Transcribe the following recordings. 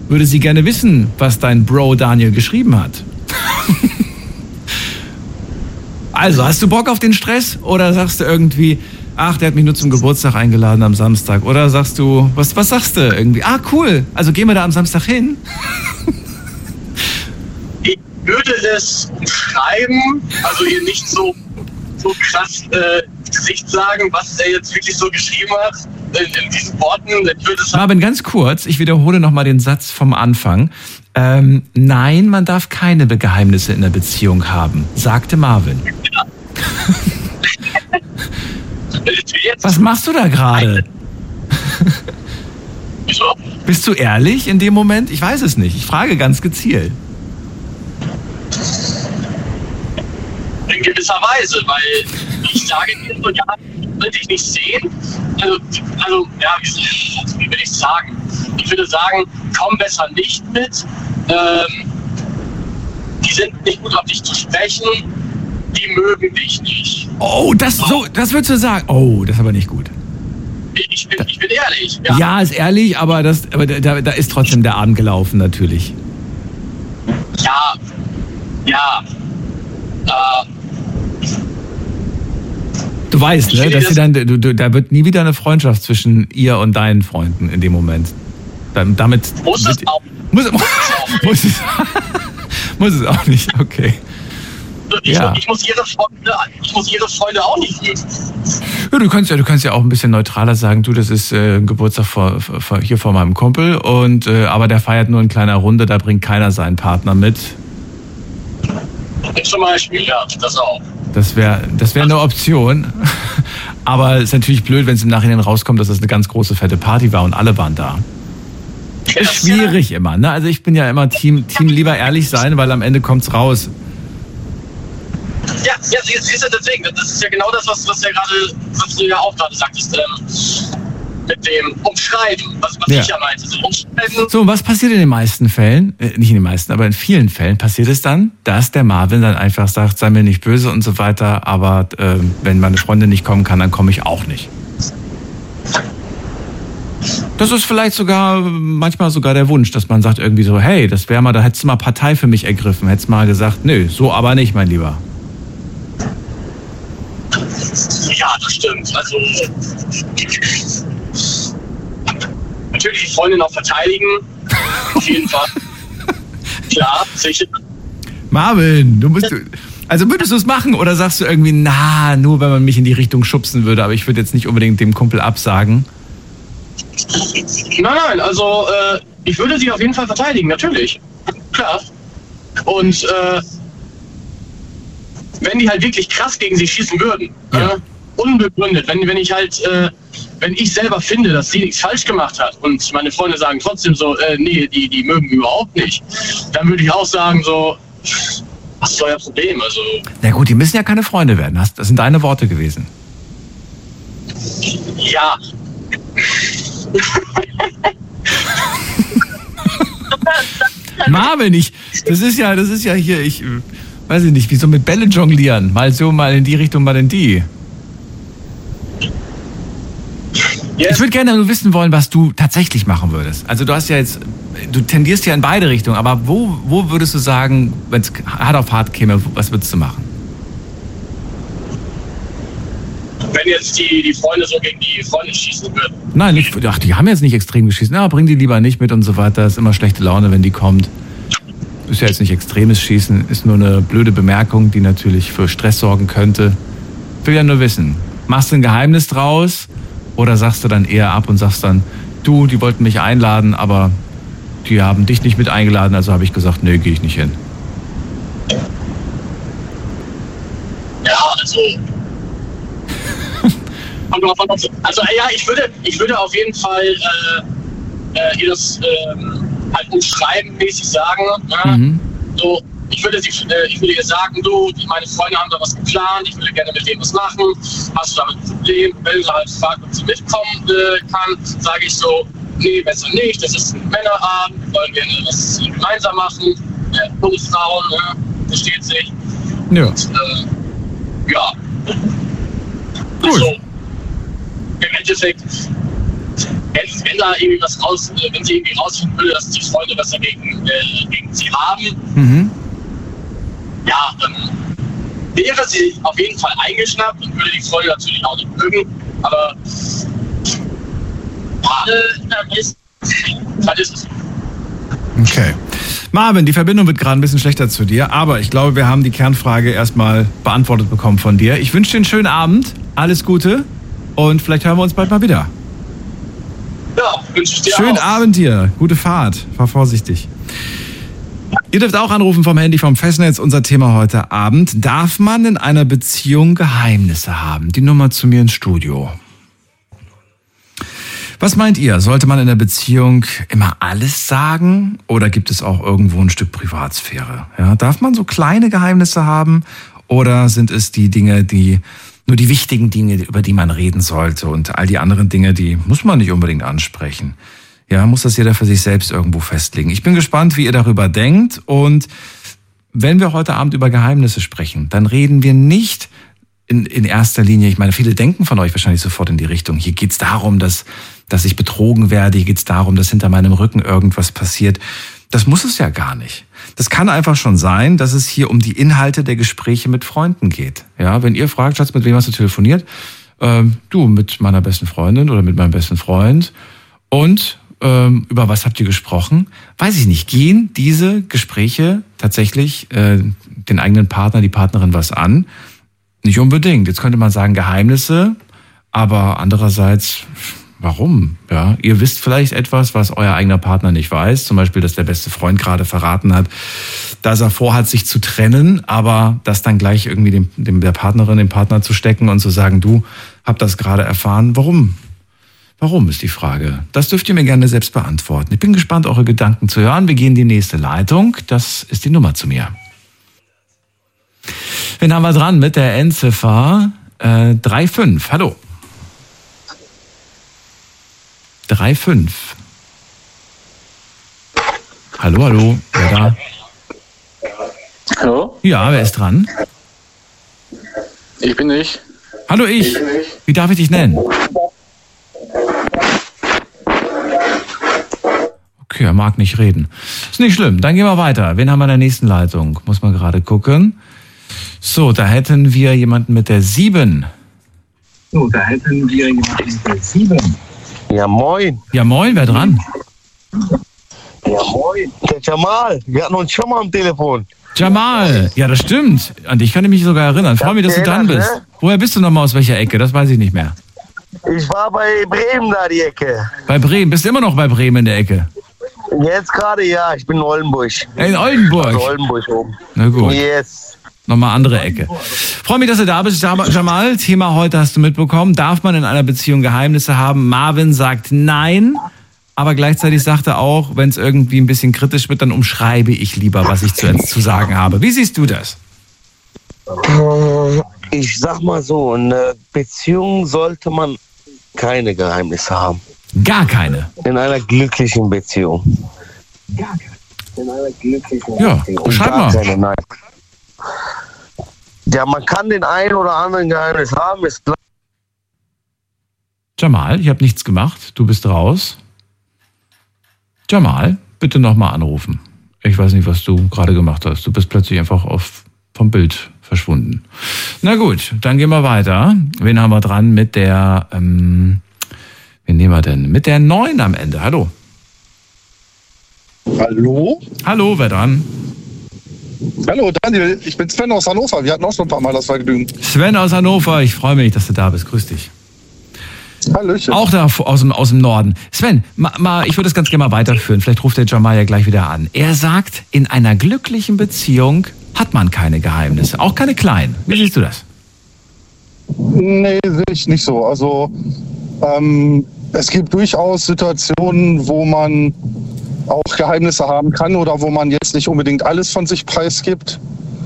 würde sie gerne wissen, was dein Bro Daniel geschrieben hat. Also, hast du Bock auf den Stress oder sagst du irgendwie, ach, der hat mich nur zum Geburtstag eingeladen am Samstag? Oder sagst du, was sagst du irgendwie? Ah, cool, also gehen wir da am Samstag hin? Ich würde es umschreiben, also ihr nicht so krass Gesicht sagen, was er jetzt wirklich so geschrieben hat in diesen Worten. Ich würde es Marvin, ganz kurz, ich wiederhole nochmal den Satz vom Anfang. Nein, man darf keine Geheimnisse in der Beziehung haben, sagte Marvin. Ja. Was machst du da gerade? Wieso? Bist du ehrlich in dem Moment? Ich weiß es nicht. Ich frage ganz gezielt. In gewisser Weise, weil ich sage dir so, ja, will dich nicht sehen. Also ja, wie will ich sagen? Ich würde sagen, komm besser nicht mit. Die sind nicht gut auf dich zu sprechen. Die mögen dich nicht. Oh, das würdest du sagen. Oh, das ist aber nicht gut. Ich bin ehrlich. Ja, ist ehrlich, aber da ist trotzdem der Abend gelaufen, natürlich. Ja. Du weißt, ne, dass sie dann, da wird nie wieder eine Freundschaft zwischen ihr und deinen Freunden in dem Moment. Damit muss es auch. Muss es auch nicht, okay. Ich muss ihre Freunde auch nicht mögen. Ja, du kannst ja auch ein bisschen neutraler sagen, du, das ist ein Geburtstag hier vor meinem Kumpel und aber der feiert nur in kleiner Runde, da bringt keiner seinen Partner mit. Zum Beispiel, ja, das auch. Das wäre eine Option. Aber es ist natürlich blöd, wenn es im Nachhinein rauskommt, dass das eine ganz große, fette Party war und alle waren da. Ist schwierig immer, ne? Also ich bin ja immer Team lieber ehrlich sein, weil am Ende kommt's raus. Ja, siehst du, deswegen, das ist ja genau das, was du ja auch gerade sagtest, mit dem Umschreiben, was ja. Ich ja meinte. So, Umschreiben. So, was passiert in den meisten Fällen, nicht in den meisten, aber in vielen Fällen passiert es dann, dass der Marvin dann einfach sagt, sei mir nicht böse und so weiter, aber wenn meine Freundin nicht kommen kann, dann komme ich auch nicht. Das ist vielleicht manchmal sogar der Wunsch, dass man sagt irgendwie so, hey, das wäre mal, da hättest du mal Partei für mich ergriffen, hättest mal gesagt, nö, so aber nicht, mein Lieber. Ja, das stimmt. Also natürlich die Freundin auch verteidigen. Auf jeden Fall. Klar, sicher. Marvin, also würdest du es machen oder sagst du irgendwie, nur wenn man mich in die Richtung schubsen würde, aber ich würde jetzt nicht unbedingt dem Kumpel absagen? Nein, also ich würde sie auf jeden Fall verteidigen, natürlich. Klar. Und wenn die halt wirklich krass gegen sie schießen würden, unbegründet, wenn ich selber finde, dass sie nichts falsch gemacht hat und meine Freunde sagen trotzdem so, nee, die mögen überhaupt nicht, dann würde ich auch sagen so, was ist euer Problem? Also, na gut, die müssen ja keine Freunde werden, das sind deine Worte gewesen. Ja. Marvin, das ist ja hier, ich weiß ich nicht, wie so mit Bälle jonglieren. Mal so, mal in die Richtung, mal in die. Yes. Ich würde gerne nur wissen wollen, was du tatsächlich machen würdest. Also du tendierst ja in beide Richtungen, aber wo würdest du sagen, wenn es hart auf hart käme, was würdest du machen? Wenn jetzt die Freunde so gegen die Freunde schießen würden. Nein, die haben jetzt nicht extrem geschissen. Bring die lieber nicht mit und so weiter. Ist immer schlechte Laune, wenn die kommt. Ist ja jetzt nicht extremes Schießen, ist nur eine blöde Bemerkung, die natürlich für Stress sorgen könnte. Ich will ja nur wissen, machst du ein Geheimnis draus oder sagst du dann eher ab und sagst dann, du, die wollten mich einladen, aber die haben dich nicht mit eingeladen, also habe ich gesagt, nee, gehe ich nicht hin. Ja, also ja, ich würde auf jeden Fall ihr das halt umschreiben, mäßig sagen. Ne? So, ich würde ihr sagen, du, meine Freunde haben da was geplant, ich würde gerne mit denen was machen. Hast du damit ein Problem? Wenn sie halt fragt, ob sie mitkommen kann, sage ich so, nee, besser nicht, das ist ein Männerabend, wir wollen gerne was gemeinsam machen. Ohne Frauen, ne? Versteht sich. Ja. Und, ja. Gut. Also, im Endeffekt wenn da irgendwie was wenn sie irgendwie rausfinden würde, dass die Freunde was dagegen gegen sie haben, wäre sie auf jeden Fall eingeschnappt und würde die Freunde natürlich auch nicht mögen, aber dann ist es. Okay. Marvin, die Verbindung wird gerade ein bisschen schlechter zu dir, aber ich glaube, wir haben die Kernfrage erstmal beantwortet bekommen von dir. Ich wünsche dir einen schönen Abend, alles Gute und vielleicht hören wir uns bald mal wieder. Ja, wünsche ich dir Schönen auch. Abend dir, gute Fahrt, fahr vorsichtig. Ihr dürft auch anrufen vom Handy, vom Festnetz. Unser Thema heute Abend: Darf man in einer Beziehung Geheimnisse haben? Die Nummer zu mir ins Studio. Was meint ihr? Sollte man in der Beziehung immer alles sagen oder gibt es auch irgendwo ein Stück Privatsphäre? Ja, darf man so kleine Geheimnisse haben oder sind es die Dinge, nur die wichtigen Dinge, über die man reden sollte und all die anderen Dinge, die muss man nicht unbedingt ansprechen? Ja, muss das jeder für sich selbst irgendwo festlegen. Ich bin gespannt, wie ihr darüber denkt und wenn wir heute Abend über Geheimnisse sprechen, dann reden wir nicht in erster Linie, ich meine, viele denken von euch wahrscheinlich sofort in die Richtung, hier geht's darum, dass ich betrogen werde, hier geht's darum, dass hinter meinem Rücken irgendwas passiert. Das muss es ja gar nicht. Das kann einfach schon sein, dass es hier um die Inhalte der Gespräche mit Freunden geht. Ja, wenn ihr fragt, Schatz, mit wem hast du telefoniert? Du, mit meiner besten Freundin oder mit meinem besten Freund. Und über was habt ihr gesprochen? Weiß ich nicht. Gehen diese Gespräche tatsächlich den eigenen Partner, die Partnerin was an? Nicht unbedingt. Jetzt könnte man sagen Geheimnisse, aber andererseits, warum? Ja, ihr wisst vielleicht etwas, was euer eigener Partner nicht weiß. Zum Beispiel, dass der beste Freund gerade verraten hat, dass er vorhat, sich zu trennen, aber das dann gleich irgendwie der Partnerin, dem Partner zu stecken und zu sagen, du, hab das gerade erfahren. Warum? Warum ist die Frage? Das dürft ihr mir gerne selbst beantworten. Ich bin gespannt, eure Gedanken zu hören. Wir gehen in die nächste Leitung. Das ist die Nummer zu mir. Wen haben wir dran mit der Endziffer 35? Hallo. 35. Hallo. Wer da? Hallo? Ja, wer ist dran? Ich bin ich. Hallo, ich. Wie darf ich dich nennen? Okay, er mag nicht reden. Ist nicht schlimm, dann gehen wir weiter. Wen haben wir in der nächsten Leitung? Muss man gerade gucken. So, da hätten wir jemanden mit der 7. Ja, moin. Ja, moin, wer dran? Ja, moin. Der Jamal. Wir hatten uns schon mal am Telefon. Jamal. Ja, das stimmt. An dich kann ich mich sogar erinnern. Freue mich, dass du dran bist. Ne? Woher bist du nochmal, aus welcher Ecke? Das weiß ich nicht mehr. Ich war bei Bremen da, die Ecke. Bei Bremen? Bist du immer noch bei Bremen in der Ecke? Jetzt gerade ja, ich bin in Oldenburg. In Oldenburg? Also Oldenburg oben. Na gut. Yes. Nochmal andere Ecke. Freue mich, dass du da bist, Jamal. Thema heute hast du mitbekommen. Darf man in einer Beziehung Geheimnisse haben? Marvin sagt nein, aber gleichzeitig sagt er auch, wenn es irgendwie ein bisschen kritisch wird, dann umschreibe ich lieber, was ich zu sagen habe. Wie siehst du das? Ich sag mal so, in einer Beziehung sollte man keine Geheimnisse haben. Gar keine? In einer glücklichen Beziehung. Ja, beschreib mal. Keine, nein. Ja, man kann den einen oder anderen Geheimnis haben, ist klar. Jamal, ich habe nichts gemacht. Du bist raus. Jamal, bitte nochmal anrufen. Ich weiß nicht, was du gerade gemacht hast. Du bist plötzlich einfach vom Bild verschwunden. Na gut, dann gehen wir weiter. Wen haben wir dran mit der, wen nehmen wir denn? Mit der 9 am Ende. Hallo. Hallo? Hallo, wer dran? Hallo Daniel, ich bin Sven aus Hannover. Wir hatten auch schon ein paar Mal das Vergnügen. Sven aus Hannover, ich freue mich, dass du da bist. Grüß dich. Hallöchen. Auch da aus dem Norden. Sven, ich würde das ganz gerne mal weiterführen. Vielleicht ruft der Jamal ja gleich wieder an. Er sagt, in einer glücklichen Beziehung hat man keine Geheimnisse, auch keine kleinen. Wie siehst du das? Nee, sehe ich nicht so. Also es gibt durchaus Situationen, wo man auch Geheimnisse haben kann oder wo man jetzt nicht unbedingt alles von sich preisgibt.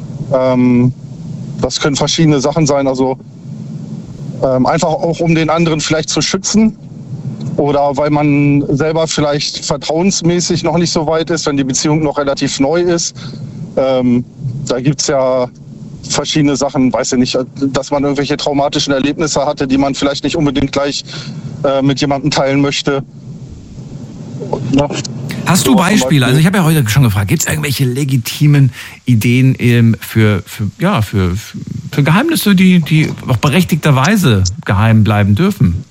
Das können verschiedene Sachen sein. Also einfach auch, um den anderen vielleicht zu schützen oder weil man selber vielleicht vertrauensmäßig noch nicht so weit ist, wenn die Beziehung noch relativ neu ist. Da gibt's ja verschiedene Sachen, weiß ich nicht, dass man irgendwelche traumatischen Erlebnisse hatte, die man vielleicht nicht unbedingt gleich mit jemandem teilen möchte. Hast du Beispiele? Also ich habe ja heute schon gefragt, gibt es irgendwelche legitimen Ideen für Geheimnisse, die auch berechtigterweise geheim bleiben dürfen?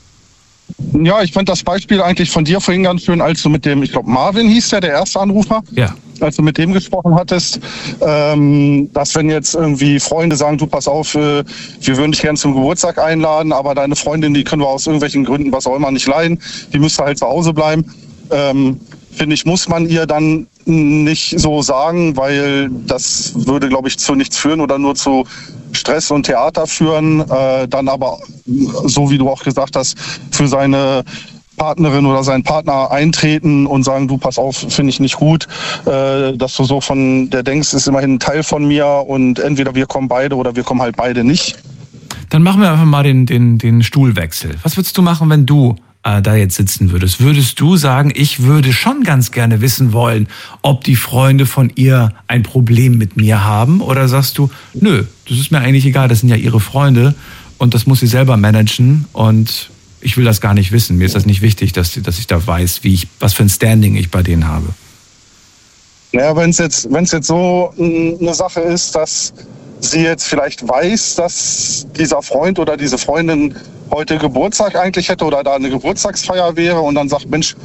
Ja, ich fand das Beispiel eigentlich von dir vorhin ganz schön, als du mit dem, ich glaube Marvin hieß der erste Anrufer. Ja. Als du mit dem gesprochen hattest, dass wenn jetzt irgendwie Freunde sagen, du pass auf, wir würden dich gerne zum Geburtstag einladen, aber deine Freundin, die können wir aus irgendwelchen Gründen, was auch immer, nicht leiden, die müsste halt zu Hause bleiben. Finde ich, muss man ihr dann nicht so sagen, weil das würde, glaube ich, zu nichts führen oder nur zu Stress und Theater führen. Dann aber, so wie du auch gesagt hast, für seine Partnerin oder seinen Partner eintreten und sagen, du pass auf, finde ich nicht gut, dass du so von der denkst, ist immerhin ein Teil von mir und entweder wir kommen beide oder wir kommen halt beide nicht. Dann machen wir einfach mal den Stuhlwechsel. Was würdest du machen, wenn du da jetzt sitzen würdest? Würdest du sagen, ich würde schon ganz gerne wissen wollen, ob die Freunde von ihr ein Problem mit mir haben? Oder sagst du, nö, das ist mir eigentlich egal, das sind ja ihre Freunde und das muss sie selber managen und ich will das gar nicht wissen. Mir ist das nicht wichtig, dass ich da weiß, was für ein Standing ich bei denen habe. Naja, wenn es jetzt so eine Sache ist, dass sie jetzt vielleicht weiß, dass dieser Freund oder diese Freundin heute Geburtstag eigentlich hätte oder da eine Geburtstagsfeier wäre und dann sagt, Mensch,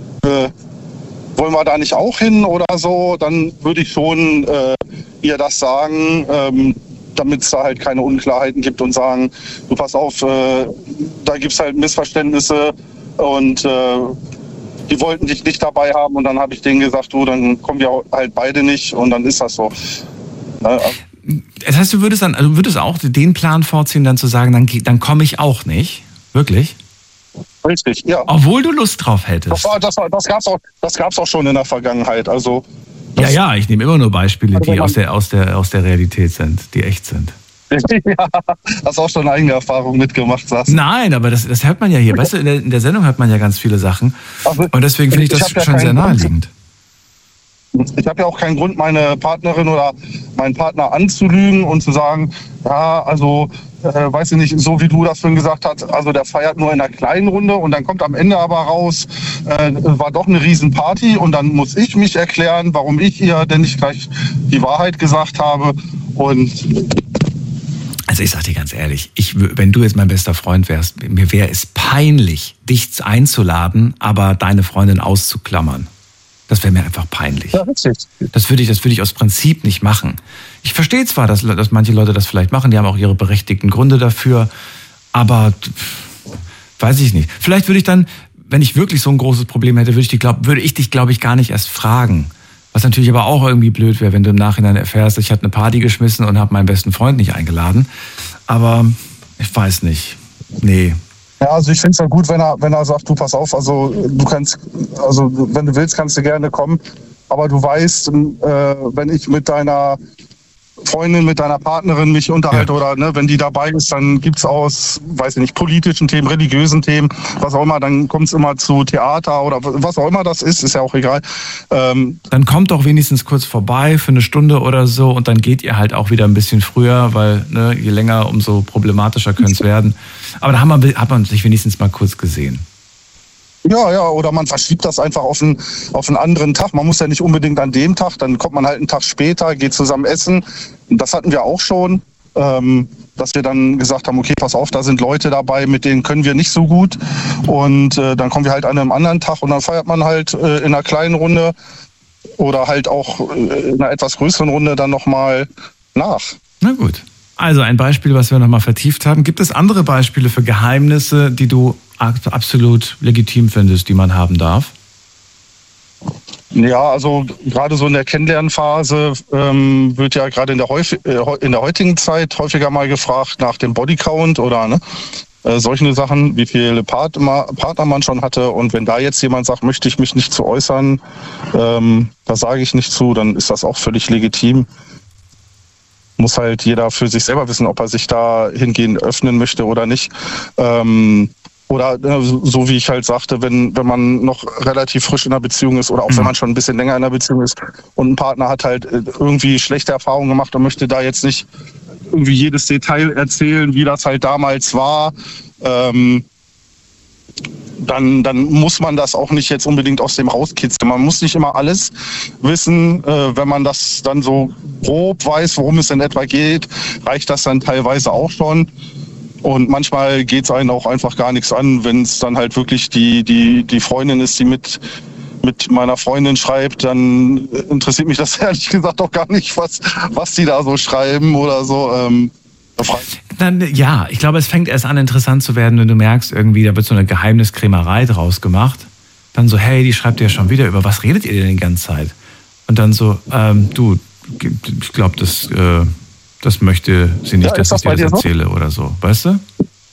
wollen wir da nicht auch hin oder so, dann würde ich schon ihr das sagen, damit es da halt keine Unklarheiten gibt und sagen, du pass auf, da gibt es halt Missverständnisse und die wollten dich nicht dabei haben und dann habe ich denen gesagt, du, dann kommen wir halt beide nicht und dann ist das so. Das heißt, du würdest auch den Plan vorziehen, dann zu sagen, dann komme ich auch nicht? Wirklich? Richtig, ja. Obwohl du Lust drauf hättest. Das gab's auch schon in der Vergangenheit. Also ja, ich nehme immer nur Beispiele, die aus der Realität sind, die echt sind. Ja, hast auch schon eigene Erfahrungen mitgemacht, sagst du? Nein, aber das hört man ja hier. Weißt du, in der Sendung hört man ja ganz viele Sachen. Und deswegen finde ich das schon sehr naheliegend. Ich habe ja auch keinen Grund, meine Partnerin oder meinen Partner anzulügen und zu sagen, ja, also, weiß ich nicht, so wie du das vorhin gesagt hast, also der feiert nur in einer kleinen Runde und dann kommt am Ende aber raus, war doch eine Riesenparty und dann muss ich mich erklären, warum ich ihr denn nicht gleich die Wahrheit gesagt habe und... Also ich sag dir ganz ehrlich, wenn du jetzt mein bester Freund wärst, mir wäre es peinlich, dich einzuladen, aber deine Freundin auszuklammern. Das wäre mir einfach peinlich. Ja, das würde ich aus Prinzip nicht machen. Ich verstehe zwar, dass manche Leute das vielleicht machen, die haben auch ihre berechtigten Gründe dafür, aber weiß ich nicht. Vielleicht würde ich dann, wenn ich wirklich so ein großes Problem hätte, würde ich dich, glaube ich, gar nicht erst fragen. Was natürlich aber auch irgendwie blöd wäre, wenn du im Nachhinein erfährst, ich hatte eine Party geschmissen und habe meinen besten Freund nicht eingeladen. Aber ich weiß nicht. Nee. Ja, also ich finde es ja gut, wenn er sagt, du pass auf, also wenn du willst, kannst du gerne kommen. Aber du weißt, wenn ich mit deiner Freundin, mit deiner Partnerin mich unterhalte oder wenn die dabei ist, dann gibt's aus, weiß ich nicht, politischen Themen, religiösen Themen, was auch immer, dann kommt es immer zu Theater oder was auch immer das ist ja auch egal. Dann kommt doch wenigstens kurz vorbei für eine Stunde oder so und dann geht ihr halt auch wieder ein bisschen früher, weil je länger, umso problematischer könnte es werden. Aber da hat man sich wenigstens mal kurz gesehen. Ja, oder man verschiebt das einfach auf einen anderen Tag. Man muss ja nicht unbedingt an dem Tag, dann kommt man halt einen Tag später, geht zusammen essen. Das hatten wir auch schon, dass wir dann gesagt haben, okay, pass auf, da sind Leute dabei, mit denen können wir nicht so gut. Und dann kommen wir halt an einem anderen Tag und dann feiert man halt in einer kleinen Runde oder halt auch in einer etwas größeren Runde dann nochmal nach. Na gut. Also ein Beispiel, was wir nochmal vertieft haben. Gibt es andere Beispiele für Geheimnisse, die du absolut legitim findest, die man haben darf? Ja, also gerade so in der Kennenlernphase wird ja gerade in der heutigen Zeit häufiger mal gefragt nach dem Bodycount oder solche Sachen, wie viele Partner man schon hatte. Und wenn da jetzt jemand sagt, möchte ich mich nicht zu äußern, da sage ich nicht zu, dann ist das auch völlig legitim. Muss halt jeder für sich selber wissen, ob er sich da hingehend öffnen möchte oder nicht. Oder so wie ich halt sagte, wenn man noch relativ frisch in einer Beziehung ist oder auch wenn man schon ein bisschen länger in einer Beziehung ist und ein Partner hat halt irgendwie schlechte Erfahrungen gemacht und möchte da jetzt nicht irgendwie jedes Detail erzählen, wie das halt damals war, dann muss man das auch nicht jetzt unbedingt aus dem rauskitzeln. Man muss nicht immer alles wissen. Wenn man das dann so grob weiß, worum es in etwa geht, reicht das dann teilweise auch schon. Und manchmal geht es einen auch einfach gar nichts an, wenn es dann halt wirklich die Freundin ist, die mit meiner Freundin schreibt, dann interessiert mich das ehrlich gesagt auch gar nicht, was die da so schreiben oder so. Dann, ja, ich glaube, es fängt erst an, interessant zu werden, wenn du merkst, irgendwie, da wird so eine Geheimniskrämerei draus gemacht. Dann so, hey, die schreibt ja schon wieder, über was redet ihr denn die ganze Zeit? Und dann so, du, ich glaube, das möchte sie nicht, dass ich dir das erzähle oder so, weißt du?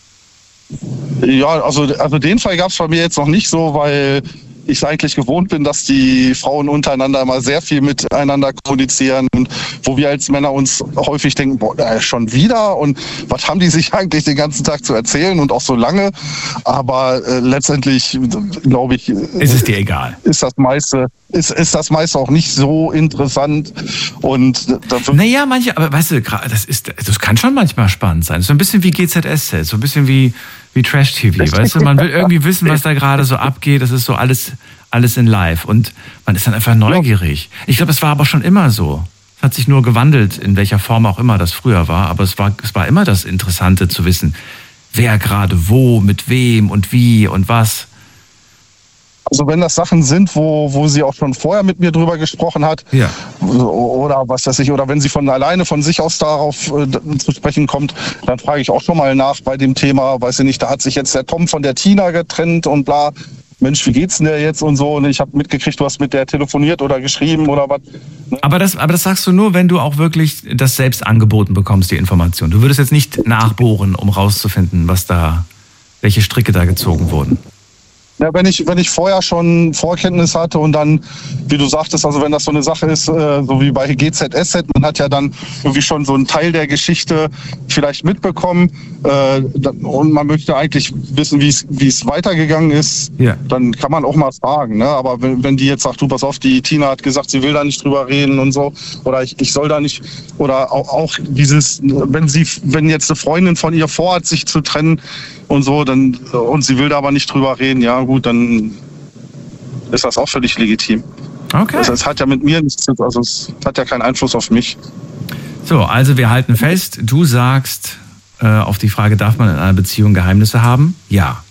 Ja, also den Fall gab es bei mir jetzt noch nicht so, weil ich es eigentlich gewohnt bin, dass die Frauen untereinander mal sehr viel miteinander kommunizieren und wo wir als Männer uns häufig denken, boah, schon wieder und was haben die sich eigentlich den ganzen Tag zu erzählen und auch so lange, aber letztendlich, glaube ich, ist es dir egal. Ist das meiste auch nicht so interessant und naja, manche, aber weißt du, das kann schon manchmal spannend sein. So ein bisschen wie GZSZ, so ein bisschen wie Trash-TV, weißt du? Man will irgendwie wissen, was da gerade so abgeht. Das ist so alles in live. Und man ist dann einfach neugierig. Ich glaube, es war aber schon immer so. Es hat sich nur gewandelt, in welcher Form auch immer das früher war. Aber es war immer das Interessante zu wissen, wer gerade wo, mit wem und wie und was. Also wenn das Sachen sind, wo sie auch schon vorher mit mir drüber gesprochen hat, ja. Oder was weiß ich, oder wenn sie von alleine von sich aus darauf zu sprechen kommt, dann frage ich auch schon mal nach bei dem Thema, weiß ich nicht, da hat sich jetzt der Tom von der Tina getrennt und bla. Mensch, wie geht's denn der jetzt und so? Und ich habe mitgekriegt, du hast mit der telefoniert oder geschrieben oder was. Ne? Aber das sagst du nur, wenn du auch wirklich das selbst angeboten bekommst, die Information. Du würdest jetzt nicht nachbohren, um rauszufinden, welche Stricke da gezogen wurden. Ja, wenn ich vorher schon Vorkenntnis hatte und dann, wie du sagtest, also wenn das so eine Sache ist, so wie bei GZSZ, man hat ja dann irgendwie schon so einen Teil der Geschichte vielleicht mitbekommen und man möchte eigentlich wissen, wie es weitergegangen ist, ja. Dann kann man auch mal fragen. Ne? Aber wenn die jetzt sagt, du pass auf, die Tina hat gesagt, sie will da nicht drüber reden und so, oder ich soll da nicht, oder auch dieses, wenn jetzt eine Freundin von ihr vorhat, sich zu trennen und so, und sie will da aber nicht drüber reden, ja gut, dann ist das auch völlig legitim. Okay. Also es hat ja mit mir nichts, also es hat ja keinen Einfluss auf mich. So, also wir halten fest, du sagst auf die Frage, darf man in einer Beziehung Geheimnisse haben? Ja.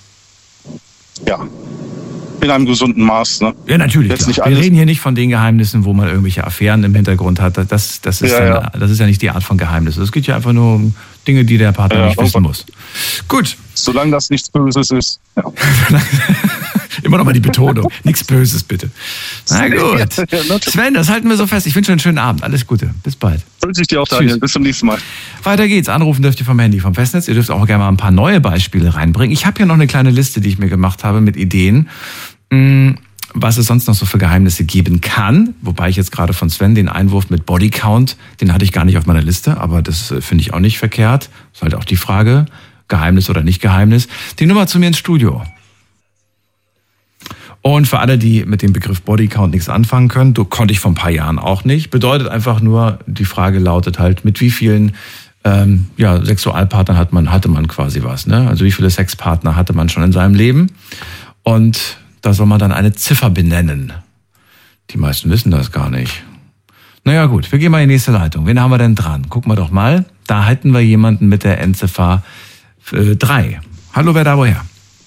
Ja. In einem gesunden Maß, ne? Ja, natürlich. Wir reden hier nicht von den Geheimnissen, wo man irgendwelche Affären im Hintergrund hat. Das ist ja nicht die Art von Geheimnis. Es geht ja einfach nur um Dinge, die der Partner nicht wissen muss. Gut. Solange das nichts Böses ist. Ja. Immer noch mal die Betonung. Nichts Böses, bitte. Na gut. Sven, das halten wir so fest. Ich wünsche dir einen schönen Abend. Alles Gute. Bis bald. Wünsche ich dir auch, Daniel. Bis zum nächsten Mal. Weiter geht's. Anrufen dürft ihr vom Handy, vom Festnetz. Ihr dürft auch gerne mal ein paar neue Beispiele reinbringen. Ich habe hier noch eine kleine Liste, die ich mir gemacht habe mit Ideen, was es sonst noch so für Geheimnisse geben kann. Wobei ich jetzt gerade von Sven den Einwurf mit Bodycount, den hatte ich gar nicht auf meiner Liste, aber das finde ich auch nicht verkehrt. Ist halt auch die Frage, Geheimnis oder nicht Geheimnis. Die Nummer zu mir ins Studio. Und für alle, die mit dem Begriff Bodycount nichts anfangen können, konnte ich vor ein paar Jahren auch nicht. Bedeutet einfach nur, die Frage lautet halt, mit wie vielen Sexualpartnern hatte man quasi was. Ne? Also wie viele Sexpartner hatte man schon in seinem Leben? Und da soll man dann eine Ziffer benennen. Die meisten wissen das gar nicht. Naja gut, wir gehen mal in die nächste Leitung. Wen haben wir denn dran? Gucken wir doch mal. Da hätten wir jemanden mit der Endziffer 3. Hallo, wer da woher?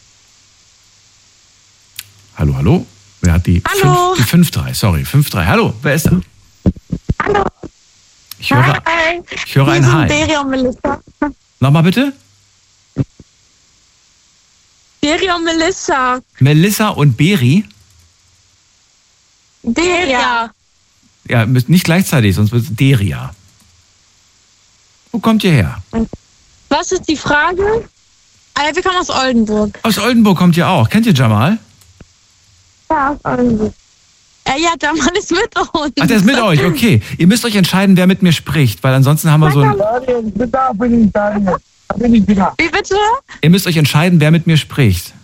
Hallo? Wer hat die 5-3? Sorry, 5-3. Hallo, wer ist da? Hallo. Ich höre ein Hi. Beri und Melissa. Nochmal bitte? Beri und Melissa. Melissa und Beri? Deria. Ja, nicht gleichzeitig, sonst wird es Deria. Wo kommt ihr her? Was ist die Frage? Wir kommen aus Oldenburg. Aus Oldenburg kommt ihr auch. Kennt ihr Jamal? Ja, aus Oldenburg. Ja, Jamal ist mit uns. Ach, der ist mit euch, okay. Ihr müsst euch entscheiden, wer mit mir spricht, weil ansonsten haben wir so ein... Wie bitte? Ihr müsst euch entscheiden, wer mit mir spricht.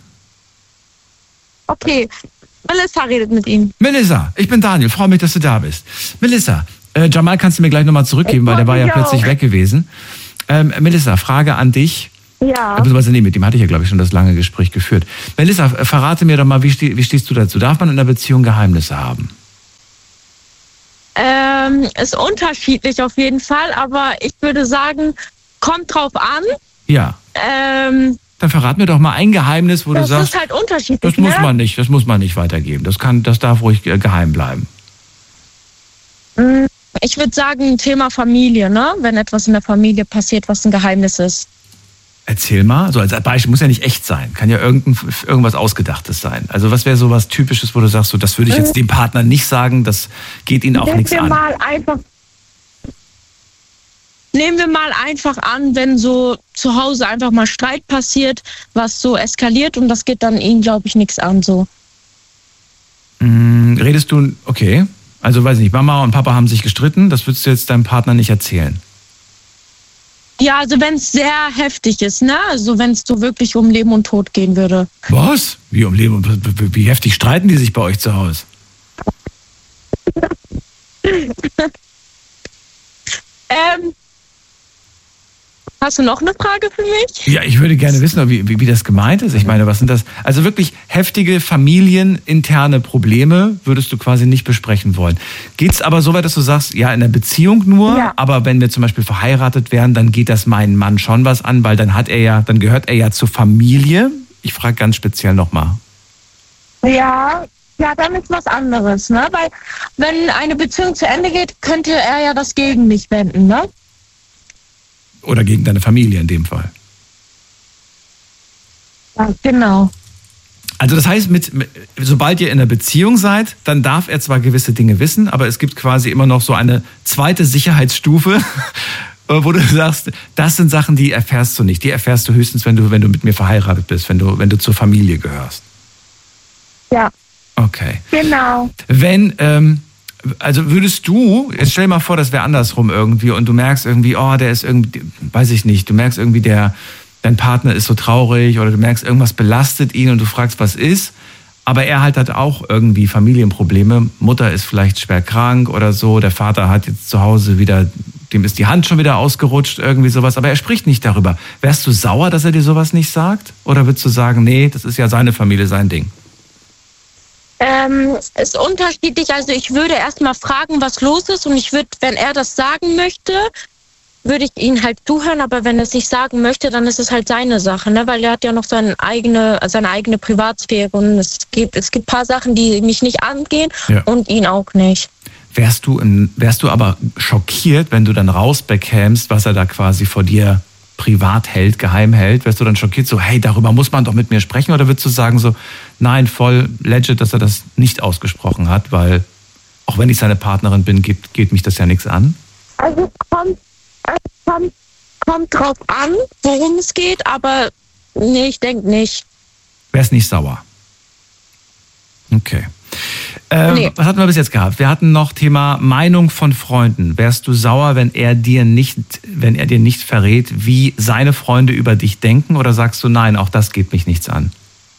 Okay, Melissa redet mit ihm. Melissa, ich bin Daniel, freue mich, dass du da bist. Melissa, Jamal kannst du mir gleich nochmal zurückgeben, weil der war ja plötzlich weg gewesen. Melissa, Frage an dich. Ja. Beziehungsweise nee, mit dem hatte ich ja, glaube ich, schon das lange Gespräch geführt. Melissa, verrate mir doch mal, wie stehst du dazu? Darf man in einer Beziehung Geheimnisse haben? Ist unterschiedlich auf jeden Fall, aber ich würde sagen, kommt drauf an. Ja. Dann verrat mir doch mal ein Geheimnis, wo du sagst, das ist halt unterschiedlich. Das muss man nicht weitergeben. Das darf ruhig geheim bleiben. Ich würde sagen, Thema Familie, ne? Wenn etwas in der Familie passiert, was ein Geheimnis ist. Erzähl mal, so als Beispiel, muss ja nicht echt sein, kann ja irgendwas Ausgedachtes sein. Also was wäre so was Typisches, wo du sagst, so, das würde ich jetzt dem Partner nicht sagen, das geht ihn auch nichts an. Nehmen wir mal einfach an, wenn so zu Hause einfach mal Streit passiert, was so eskaliert und das geht dann ihnen, glaube ich, nichts an, so. Redest du, okay, also weiß ich nicht, Mama und Papa haben sich gestritten, das würdest du jetzt deinem Partner nicht erzählen? Ja, also wenn es sehr heftig ist, ne? Also wenn es so wirklich um Leben und Tod gehen würde. Was? Wie um Leben und wie heftig streiten die sich bei euch zu Hause? Hast du noch eine Frage für mich? Ja, ich würde gerne wissen, wie das gemeint ist. Ich meine, was sind das? Also wirklich heftige familieninterne Probleme würdest du quasi nicht besprechen wollen. Geht's aber so weit, dass du sagst, ja, in der Beziehung nur, ja. Aber wenn wir zum Beispiel verheiratet wären, dann geht das meinen Mann schon was an, weil dann gehört er ja zur Familie. Ich frage ganz speziell nochmal. Ja, dann ist was anderes, ne? Weil wenn eine Beziehung zu Ende geht, könnte er ja das gegen mich wenden, ne? Oder gegen deine Familie in dem Fall. Ja, genau. Also das heißt, sobald ihr in einer Beziehung seid, dann darf er zwar gewisse Dinge wissen, aber es gibt quasi immer noch so eine zweite Sicherheitsstufe, wo du sagst, das sind Sachen, die erfährst du nicht. Die erfährst du höchstens, wenn du mit mir verheiratet bist, wenn du zur Familie gehörst. Ja. Okay. Genau. Also würdest du, jetzt stell dir mal vor, das wäre andersrum irgendwie und du merkst irgendwie, der ist irgendwie, weiß ich nicht, du merkst irgendwie, dein Partner ist so traurig oder du merkst, irgendwas belastet ihn und du fragst, was ist, aber er hat auch irgendwie Familienprobleme, Mutter ist vielleicht schwer krank oder so, der Vater hat jetzt zu Hause dem ist die Hand schon wieder ausgerutscht, irgendwie sowas, aber er spricht nicht darüber. Wärst du sauer, dass er dir sowas nicht sagt? Oder würdest du sagen, nee, das ist ja seine Familie, sein Ding? Ist unterschiedlich. Also ich würde erstmal fragen, was los ist und ich würde, wenn er das sagen möchte, würde ich ihn halt zuhören, aber wenn er es nicht sagen möchte, dann ist es halt seine Sache, ne? Weil er hat ja noch seine eigene Privatsphäre und es gibt ein paar Sachen, die mich nicht angehen und ihn auch nicht. Wärst du aber schockiert, wenn du dann rausbekämst, was er da quasi vor dir privat hält, geheim hält, wärst du dann schockiert, so, hey, darüber muss man doch mit mir sprechen, oder würdest du sagen so, nein, voll legit, dass er das nicht ausgesprochen hat, weil, auch wenn ich seine Partnerin bin, geht mich das ja nichts an? Also kommt drauf an, worum es geht, aber nee, ich denke nicht. Wärst nicht sauer? Okay. Nee. Was hatten wir bis jetzt gehabt? Wir hatten noch Thema Meinung von Freunden. Wärst du sauer, wenn er dir nicht verrät, wie seine Freunde über dich denken? Oder sagst du, nein, auch das geht mich nichts an?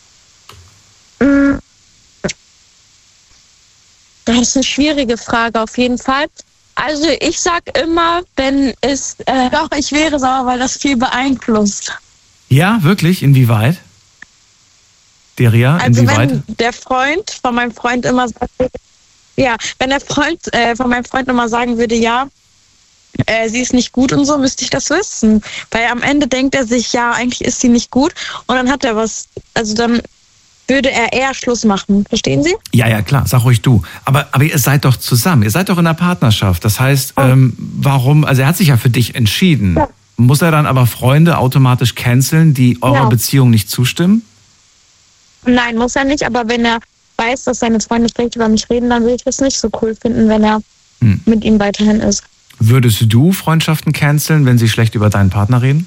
Das ist eine schwierige Frage auf jeden Fall. Also ich sag immer, wenn es... doch, ich wäre sauer, weil das viel beeinflusst. Ja, wirklich? Inwieweit? Deria, also inwieweit? Wenn der Freund von meinem Freund immer sagt, wenn der Freund von meinem Freund immer sagen würde, sie ist nicht gut und so, müsste ich das wissen. Weil am Ende denkt er sich, ja, eigentlich ist sie nicht gut und dann hat er was, also dann würde er eher Schluss machen. Verstehen Sie? Ja, klar, sag ruhig du. Aber ihr seid doch zusammen, ihr seid doch in einer Partnerschaft. Das heißt, warum, also er hat sich ja für dich entschieden. Ja. Muss er dann aber Freunde automatisch canceln, die eurer Beziehung nicht zustimmen? Nein, muss er nicht, aber wenn er weiß, dass seine Freunde schlecht über mich reden, dann würde ich das nicht so cool finden, wenn er mit ihm weiterhin ist. Würdest du Freundschaften canceln, wenn sie schlecht über deinen Partner reden?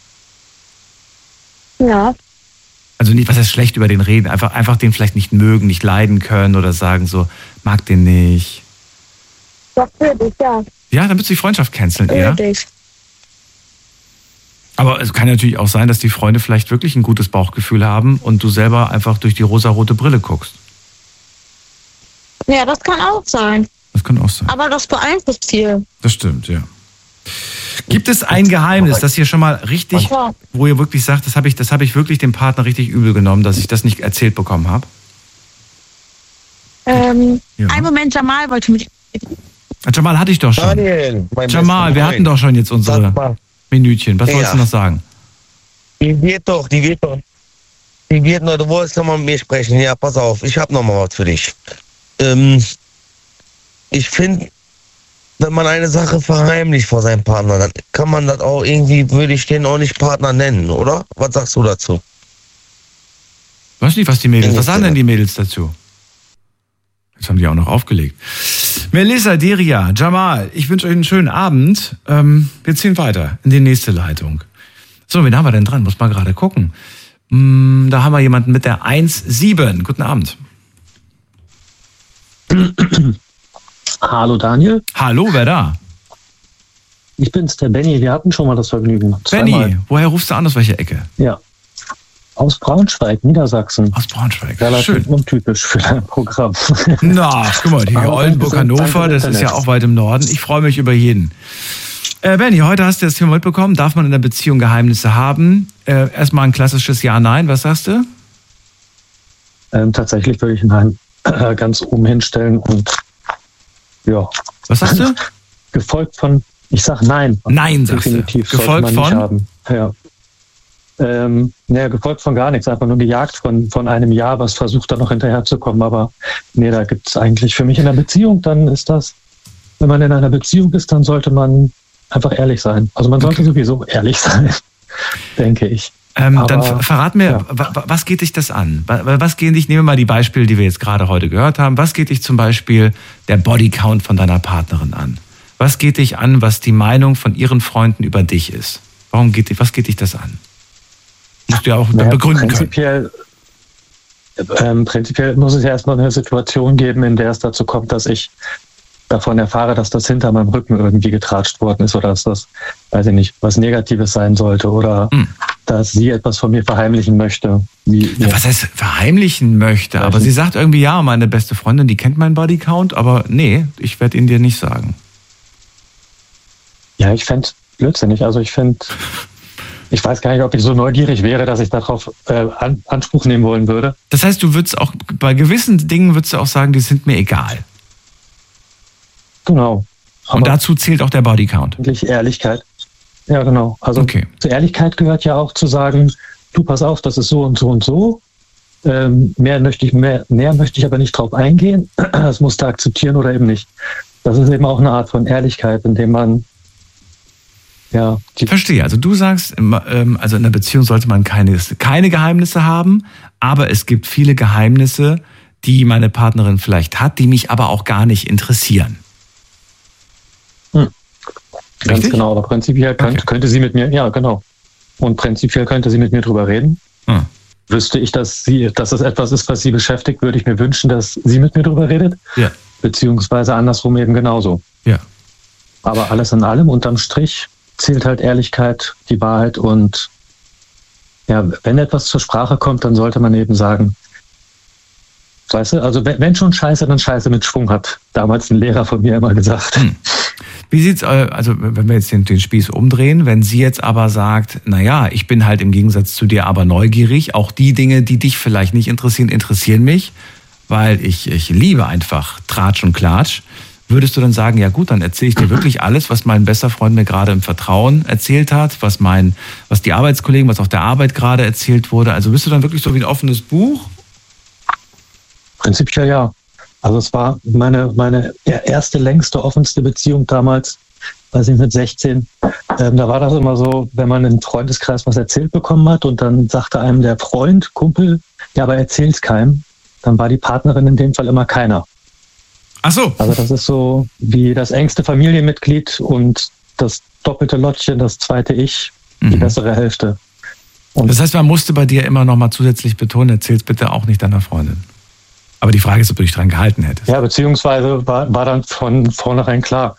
Ja. Also nicht, was heißt schlecht über den reden, einfach den vielleicht nicht mögen, nicht leiden können oder sagen so, mag den nicht. Doch, würde ich, ja. Ja, dann würdest du die Freundschaft canceln eher? Würde ich. Aber es kann natürlich auch sein, dass die Freunde vielleicht wirklich ein gutes Bauchgefühl haben und du selber einfach durch die rosarote Brille guckst. Ja, das kann auch sein. Das kann auch sein. Aber das beeinflusst viel. Das stimmt, ja. Gibt es ein Geheimnis, das ihr schon mal richtig, wo ihr wirklich sagt, das habe ich wirklich dem Partner richtig übel genommen, dass ich das nicht erzählt bekommen habe? Einen Moment, Jamal wollte mich... Jamal hatte ich doch schon. Daniel, Jamal, wir hatten doch schon jetzt unsere Minütchen. Was wolltest du noch sagen? Die wird noch, du wolltest noch mal mit mir sprechen. Ja, pass auf, ich habe noch mal was für dich. Ich finde, wenn man eine Sache verheimlicht vor seinem Partner, dann kann man das auch irgendwie, würde ich den auch nicht Partner nennen, oder? Was sagst du dazu? Weiß nicht, was sagen denn die Mädels dazu? Jetzt haben die auch noch aufgelegt. Melissa, Deria, Jamal, ich wünsche euch einen schönen Abend. Wir ziehen weiter in die nächste Leitung. So, wen haben wir denn dran? Muss mal gerade gucken. Da haben wir jemanden mit der 1-7. Guten Abend. Hallo Daniel. Hallo, wer da? Ich bin's, der Benny. Wir hatten schon mal das Vergnügen. Benny, woher rufst du an? Aus welcher Ecke? Ja. Aus Braunschweig, Niedersachsen. Aus Braunschweig. Relativ schön. Untypisch für dein Programm. Na, guck mal, die Oldenburg, Hannover, das ist ja auch weit im Norden. Ich freue mich über jeden. Benny, heute hast du das Thema mitbekommen. Darf man in der Beziehung Geheimnisse haben? Erstmal ein klassisches Ja-Nein. Was sagst du? Tatsächlich würde ich Nein ganz oben hinstellen und ja. Was sagst du? Gefolgt von, ich sag Nein. Nein, sagst du. Definitiv. Gefolgt sollte man von? nicht haben. Ja. Gefolgt von gar nichts, einfach nur gejagt von einem Ja, was versucht dann noch hinterherzukommen. Aber nee, da gibt es eigentlich für mich in der Beziehung, dann ist das, wenn man in einer Beziehung ist, dann sollte man einfach ehrlich sein. Also man sollte sowieso ehrlich sein, denke ich. Dann verrat mir, was geht dich das an? Nehmen wir mal die Beispiele, die wir jetzt gerade heute gehört haben. Was geht dich zum Beispiel der Bodycount von deiner Partnerin an? Was geht dich an, was die Meinung von ihren Freunden über dich ist? Was geht dich das an? Musst du ja auch begründen können. Prinzipiell muss es ja erstmal eine Situation geben, in der es dazu kommt, dass ich davon erfahre, dass das hinter meinem Rücken irgendwie getratscht worden ist oder dass das, weiß ich nicht, was Negatives sein sollte oder dass sie etwas von mir verheimlichen möchte. Was heißt verheimlichen möchte? Aber sie sagt irgendwie, ja, meine beste Freundin, die kennt meinen Bodycount, aber nee, ich werde ihn dir nicht sagen. Ja, ich fände es blödsinnig. Also ich weiß gar nicht, ob ich so neugierig wäre, dass ich darauf Anspruch nehmen wollen würde. Das heißt, du würdest auch, bei gewissen Dingen würdest du auch sagen, die sind mir egal. Genau. Und dazu zählt auch der Bodycount. Eigentlich Ehrlichkeit. Ja, genau. Also zur Ehrlichkeit gehört ja auch zu sagen, du pass auf, das ist so und so und so. Mehr möchte ich aber nicht drauf eingehen. Das musst du akzeptieren oder eben nicht. Das ist eben auch eine Art von Ehrlichkeit, indem man Verstehe. Also du sagst, also in einer Beziehung sollte man keine Geheimnisse haben, aber es gibt viele Geheimnisse, die meine Partnerin vielleicht hat, die mich aber auch gar nicht interessieren. Ganz genau, aber prinzipiell könnte sie mit mir, ja genau. Und prinzipiell könnte sie mit mir drüber reden. Wüsste ich, dass es etwas ist, was sie beschäftigt, würde ich mir wünschen, dass sie mit mir drüber redet. Ja. Beziehungsweise andersrum eben genauso. Ja. Aber alles in allem, unterm Strich, zählt halt Ehrlichkeit, die Wahrheit und ja, wenn etwas zur Sprache kommt, dann sollte man eben sagen, weißt du, also wenn schon Scheiße, dann Scheiße mit Schwung, hat damals ein Lehrer von mir immer gesagt. Wie sieht's, also wenn wir jetzt den Spieß umdrehen, wenn sie jetzt aber sagt, naja, ich bin halt im Gegensatz zu dir aber neugierig, auch die Dinge, die dich vielleicht nicht interessieren, interessieren mich, weil ich liebe einfach Tratsch und Klatsch. Würdest du dann sagen, ja gut, dann erzähle ich dir wirklich alles, was mein bester Freund mir gerade im Vertrauen erzählt hat, was die Arbeitskollegen, was auf der Arbeit gerade erzählt wurde? Also bist du dann wirklich so wie ein offenes Buch? Prinzipiell ja. Also es war meine erste, längste, offenste Beziehung damals, weiß ich mit 16. Da war das immer so, wenn man im Freundeskreis was erzählt bekommen hat und dann sagte einem der Freund, Kumpel, ja, aber erzähl's keinem, dann war die Partnerin in dem Fall immer keiner. Ach so. Also das ist so wie das engste Familienmitglied und das doppelte Lottchen, das zweite Ich, die bessere Hälfte. Und das heißt, man musste bei dir immer noch mal zusätzlich betonen, erzähl's bitte auch nicht deiner Freundin. Aber die Frage ist, ob du dich dran gehalten hättest. Ja, beziehungsweise war dann von vornherein klar,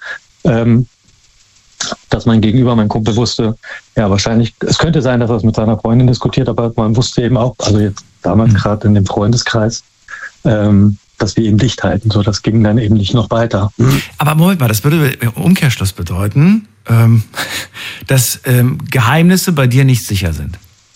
dass mein Gegenüber, mein Kumpel wusste, ja wahrscheinlich, es könnte sein, dass er es mit seiner Freundin diskutiert, aber man wusste eben auch, also jetzt damals gerade in dem Freundeskreis, dass wir eben dicht halten. So, das ging dann eben nicht noch weiter. Aber Moment mal, das würde im Umkehrschluss bedeuten, dass Geheimnisse bei dir nicht sicher sind?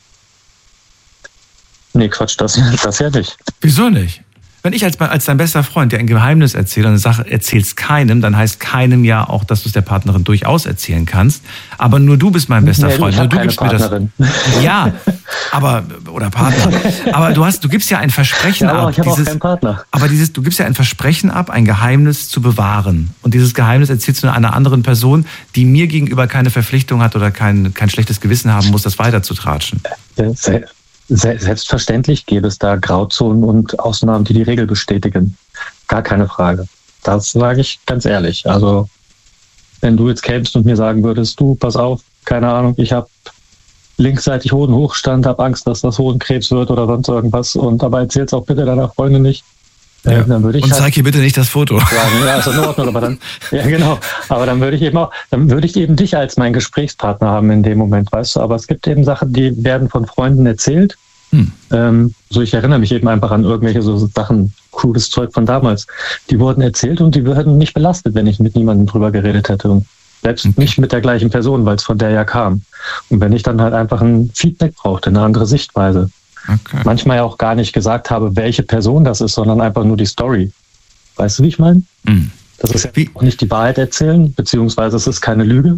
Nee, Quatsch, das ja nicht. Wieso nicht? Wenn ich als dein bester Freund dir ein Geheimnis erzähle und eine Sache erzählst keinem, dann heißt keinem ja auch, dass du es der Partnerin durchaus erzählen kannst. Aber nur du bist mein bester Freund. Nur du gibst mir das. Ja, oder Partner. Aber du gibst ja ein Versprechen ab. Ich habe auch keinen Partner. Aber du gibst ja ein Versprechen ab, ein Geheimnis zu bewahren. Und dieses Geheimnis erzählst du einer anderen Person, die mir gegenüber keine Verpflichtung hat oder kein schlechtes Gewissen haben muss, das weiterzutratschen. Selbstverständlich gäbe es da Grauzonen und Ausnahmen, die die Regel bestätigen. Gar keine Frage. Das sage ich ganz ehrlich. Also, wenn du jetzt kämst und mir sagen würdest, du, pass auf, keine Ahnung, ich habe linksseitig Hodenhochstand, habe Angst, dass das Hodenkrebs wird oder sonst irgendwas, aber erzähl's auch bitte deiner Freundin nicht. Ja. Dann würde ich und zeig ihr bitte nicht das Foto. Sagen, ja, ist in Ordnung, aber dann, ja genau, aber dann würde ich eben dich als meinen Gesprächspartner haben in dem Moment, weißt du, aber es gibt eben Sachen, die werden von Freunden erzählt. So, ich erinnere mich eben einfach an irgendwelche so Sachen, cooles Zeug von damals. Die wurden erzählt und die würden mich belastet, wenn ich mit niemandem drüber geredet hätte. Und selbst nicht mit der gleichen Person, weil es von der ja kam. Und wenn ich dann halt einfach ein Feedback brauchte, eine andere Sichtweise. Okay. Manchmal ja auch gar nicht gesagt habe, welche Person das ist, sondern einfach nur die Story. Weißt du, wie ich meine? Das ist ja auch nicht die Wahrheit erzählen, beziehungsweise es ist keine Lüge.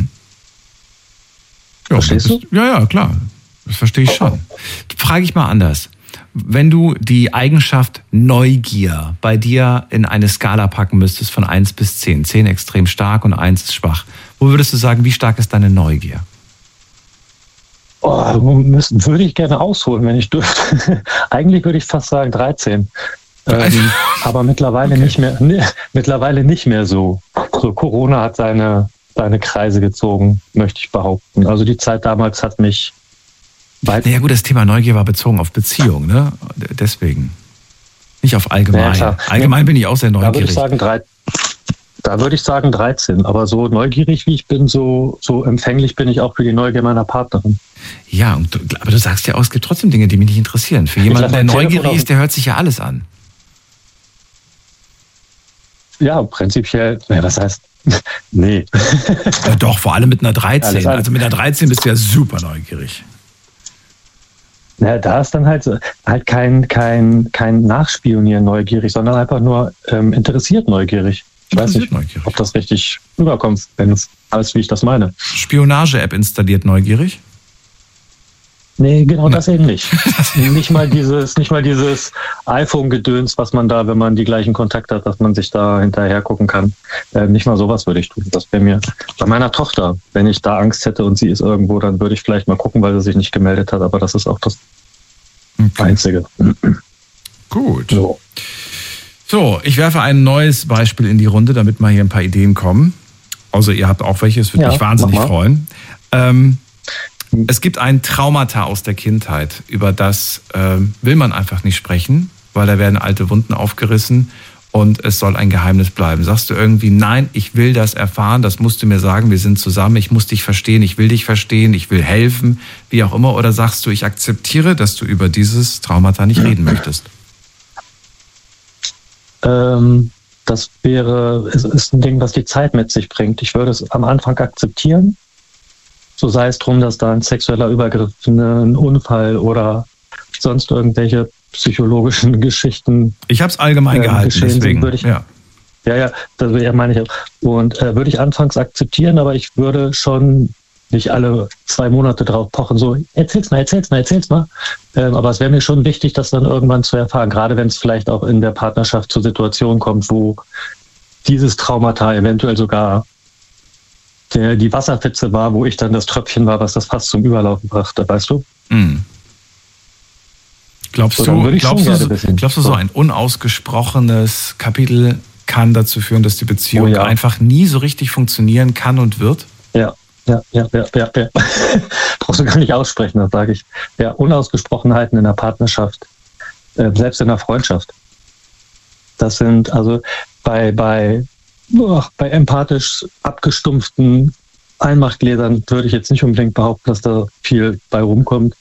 Verstehst du? Ja, klar. Das verstehe ich schon. Frage ich mal anders. Wenn du die Eigenschaft Neugier bei dir in eine Skala packen müsstest von 1 bis 10, 10 extrem stark und 1 ist schwach, wo würdest du sagen, wie stark ist deine Neugier? Würde ich gerne ausholen, wenn ich dürfte. Eigentlich würde ich fast sagen 13. Aber mittlerweile nicht mehr. Mittlerweile nicht mehr so. So Corona hat seine Kreise gezogen, möchte ich behaupten. Also die Zeit damals hat mich naja gut, das Thema Neugier war bezogen auf Beziehung, ne? Deswegen. Nicht auf allgemein. Ja, allgemein bin ich auch sehr neugierig. Da würde ich sagen 13. Aber so neugierig wie ich bin, so empfänglich bin ich auch für die Neugier meiner Partnerin. Ja, aber du sagst ja auch, es gibt trotzdem Dinge, die mich nicht interessieren. Für jemanden, der neugierig ist, der hört sich ja alles an. Ja, prinzipiell, was heißt, nee. Ja, doch, vor allem mit einer 13. Also mit einer 13 bist du ja super neugierig. Ja, da ist dann halt kein Nachspionieren neugierig, sondern einfach nur interessiert neugierig. Ich weiß nicht, ob das richtig rüberkommt, wenn es alles, wie ich das meine. Spionage-App installiert neugierig? Nee, genau das eben nicht. Nicht mal dieses iPhone-Gedöns, was man da, wenn man die gleichen Kontakte hat, dass man sich da hinterher gucken kann. Nicht mal sowas würde ich tun. Das wäre mir bei meiner Tochter, wenn ich da Angst hätte und sie ist irgendwo, dann würde ich vielleicht mal gucken, weil sie sich nicht gemeldet hat. Aber das ist auch das Einzige. Gut. So, ich werfe ein neues Beispiel in die Runde, damit mal hier ein paar Ideen kommen. Also ihr habt auch welche, es würde mich wahnsinnig freuen. Es gibt ein Traumata aus der Kindheit, über das will man einfach nicht sprechen, weil da werden alte Wunden aufgerissen und es soll ein Geheimnis bleiben. Sagst du irgendwie, nein, ich will das erfahren, das musst du mir sagen, wir sind zusammen, ich muss dich verstehen, ich will dich verstehen, ich will helfen, wie auch immer. Oder sagst du, ich akzeptiere, dass du über dieses Traumata nicht reden möchtest? Das ist ein Ding, was die Zeit mit sich bringt. Ich würde es am Anfang akzeptieren. So sei es drum, dass da ein sexueller Übergriff, ein Unfall oder sonst irgendwelche psychologischen Geschichten. Ich habe es allgemein gehalten, deswegen. Würde ich, ja, das meine ich auch. Und würde ich anfangs akzeptieren, aber ich würde schon nicht alle 2 Monate drauf pochen, so erzähl's mal. Aber es wäre mir schon wichtig, das dann irgendwann zu erfahren, gerade wenn es vielleicht auch in der Partnerschaft zur Situation kommt, wo dieses Traumata eventuell sogar die Wasserpfütze war, wo ich dann das Tröpfchen war, was das fast zum Überlaufen brachte, weißt du? Glaubst du, so ein unausgesprochenes Kapitel kann dazu führen, dass die Beziehung einfach nie so richtig funktionieren kann und wird? Ja. Brauchst du gar nicht aussprechen, das sage ich. Ja, Unausgesprochenheiten in der Partnerschaft, selbst in der Freundschaft. Das sind also bei empathisch abgestumpften Einmachgläsern würde ich jetzt nicht unbedingt behaupten, dass da viel bei rumkommt.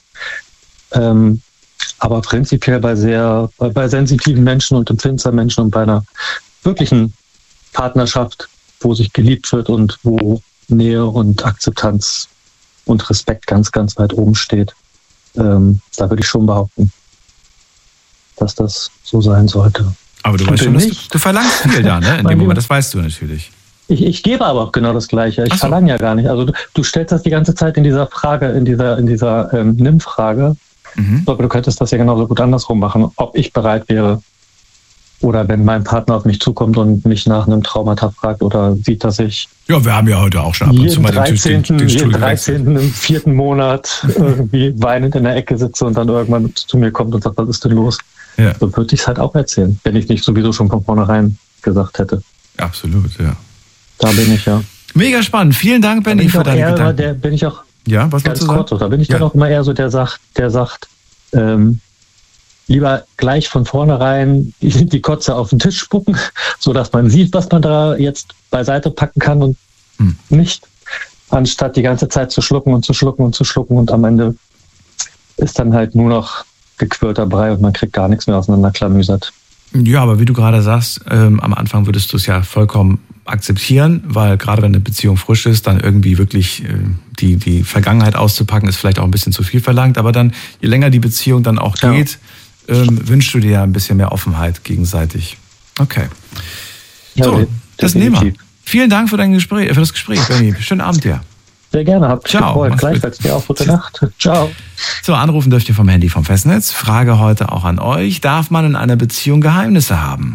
Aber prinzipiell bei sensitiven Menschen und empfindsamen Menschen und bei einer wirklichen Partnerschaft, wo sich geliebt wird und wo Nähe und Akzeptanz und Respekt ganz, ganz weit oben steht. Da würde ich schon behaupten, dass das so sein sollte. Aber du weißt schon, du verlangst viel da, ne? In dem Moment, das weißt du natürlich. Ich gebe aber auch genau das Gleiche. Ich verlange ja gar nicht. Also du stellst das die ganze Zeit in dieser Frage, in dieser Nimm-Frage. Aber du könntest das ja genauso gut andersrum machen, ob ich bereit wäre. Oder wenn mein Partner auf mich zukommt und mich nach einem Traumata fragt oder sieht, dass ich... Ja, wir haben ja heute auch schon ab und zu mal den Stuhl jeden 13. im 4. Monat irgendwie weinend in der Ecke sitze und dann irgendwann zu mir kommt und sagt, was ist denn los? Ja. So würde ich es halt auch erzählen, wenn ich nicht sowieso schon von vornherein gesagt hätte. Absolut, ja. Da bin ich, ja. Mega spannend. Vielen Dank, Benny, für deine Gedanken. Bin ich auch ja, was ganz kurz, da bin ich dann auch immer eher so, der sagt, lieber gleich von vornherein die Kotze auf den Tisch spucken, sodass man sieht, was man da jetzt beiseite packen kann und nicht, anstatt die ganze Zeit zu schlucken und zu schlucken und zu schlucken und am Ende ist dann halt nur noch gequirlter Brei und man kriegt gar nichts mehr auseinanderklamüsert. Ja, aber wie du gerade sagst, am Anfang würdest du es ja vollkommen akzeptieren, weil gerade wenn eine Beziehung frisch ist, dann irgendwie wirklich die Vergangenheit auszupacken, ist vielleicht auch ein bisschen zu viel verlangt. Aber dann, je länger die Beziehung dann auch geht, wünschst du dir ja ein bisschen mehr Offenheit gegenseitig. Okay. So, das nehmen wir. Vielen Dank für das Gespräch, Benny. Schönen Abend dir. Sehr gerne. Habt ciao. Gleichfalls dir auch. Gute Nacht. Ciao. So, anrufen dürft ihr vom Handy vom Festnetz. Frage heute auch an euch. Darf man in einer Beziehung Geheimnisse haben?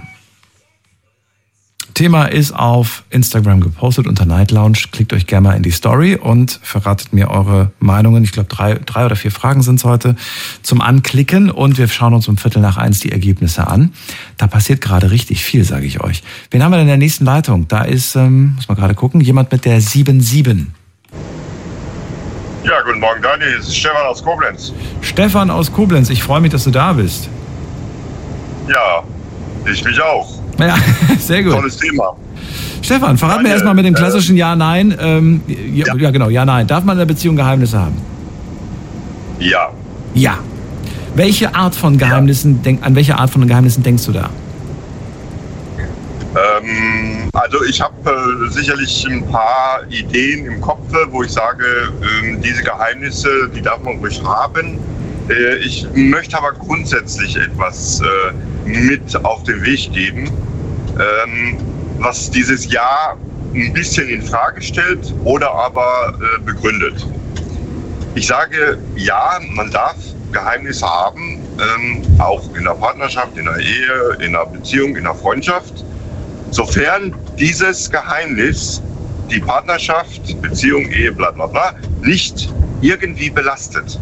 Thema ist auf Instagram gepostet unter Night Lounge. Klickt euch gerne mal in die Story und verratet mir eure Meinungen. Ich glaube, 3 oder 4 Fragen sind es heute zum Anklicken. Und wir schauen uns um 1:15 die Ergebnisse an. Da passiert gerade richtig viel, sage ich euch. Wen haben wir denn in der nächsten Leitung? Da ist, muss man gerade gucken, jemand mit der 77. Ja, guten Morgen, Daniel. Hier ist Stefan aus Koblenz. Stefan aus Koblenz, ich freue mich, dass du da bist. Ja, ich mich auch. Ja, sehr gut. Tolles Thema. Stefan, verrat mir erstmal mit dem klassischen Ja-Nein. Ja, genau, Ja-Nein. Darf man in einer Beziehung Geheimnisse haben? Ja. Ja. Welche Art von Geheimnissen, an welche Art von Geheimnissen denkst du da? Also ich habe sicherlich ein paar Ideen im Kopf, wo ich sage, diese Geheimnisse, die darf man ruhig haben. Ich möchte aber grundsätzlich etwas mit auf den Weg geben, was dieses Ja ein bisschen in Frage stellt oder aber begründet. Ich sage, ja, man darf Geheimnisse haben, auch in der Partnerschaft, in der Ehe, in der Beziehung, in der Freundschaft, sofern dieses Geheimnis die Partnerschaft, Beziehung, Ehe, bla bla bla, nicht irgendwie belastet.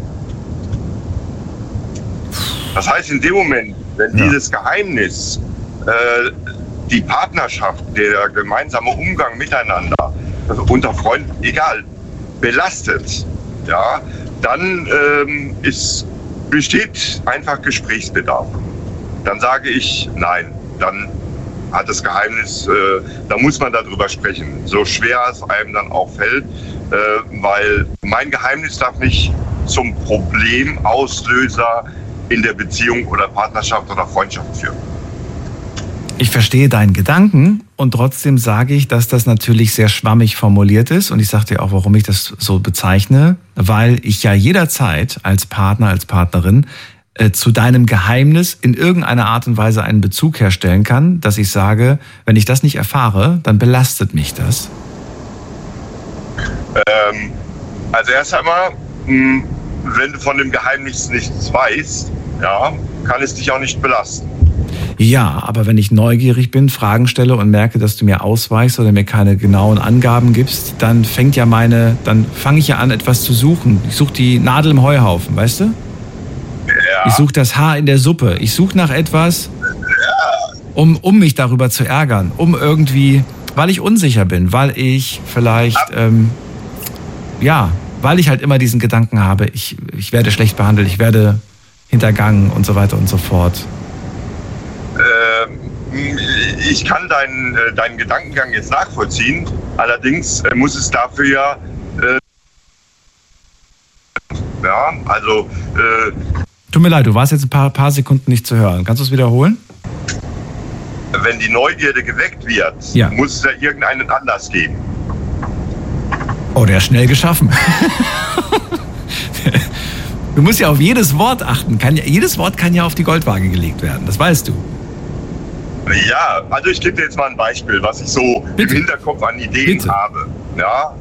Das heißt, in dem Moment, wenn dieses Geheimnis die Partnerschaft, der gemeinsame Umgang miteinander, also unter Freunden, egal, belastet, ja, dann besteht einfach Gesprächsbedarf. Dann sage ich nein, dann hat das Geheimnis, da muss man darüber sprechen, so schwer es einem dann auch fällt, weil mein Geheimnis darf nicht zum Problemauslöser in der Beziehung oder Partnerschaft oder Freundschaft führen. Ich verstehe deinen Gedanken und trotzdem sage ich, dass das natürlich sehr schwammig formuliert ist und ich sage dir auch, warum ich das so bezeichne, weil ich ja jederzeit als Partner, als Partnerin zu deinem Geheimnis in irgendeiner Art und Weise einen Bezug herstellen kann, dass ich sage, wenn ich das nicht erfahre, dann belastet mich das. Also erst einmal, wenn du von dem Geheimnis nichts weißt, ja, kann es dich auch nicht belasten. Ja, aber wenn ich neugierig bin, Fragen stelle und merke, dass du mir ausweichst oder mir keine genauen Angaben gibst, dann fange ich ja an, etwas zu suchen. Ich suche die Nadel im Heuhaufen, weißt du? Ja. Ich suche das Haar in der Suppe. Ich suche nach etwas, um mich darüber zu ärgern, weil ich unsicher bin, weil ich vielleicht, weil ich halt immer diesen Gedanken habe, ich werde schlecht behandelt, ich werde hintergangen und so weiter und so fort. Ich kann deinen Gedankengang jetzt nachvollziehen, allerdings muss es dafür Tut mir leid, du warst jetzt ein paar Sekunden nicht zu hören. Kannst du es wiederholen? Wenn die Neugierde geweckt wird, muss es ja irgendeinen Anlass geben. Oh, der ist schnell geschaffen. Du musst ja auf jedes Wort achten. Jedes Wort kann ja auf die Goldwaage gelegt werden, das weißt du. Ja, also ich gebe dir jetzt mal ein Beispiel, was ich so im Hinterkopf an Ideen habe. Ja,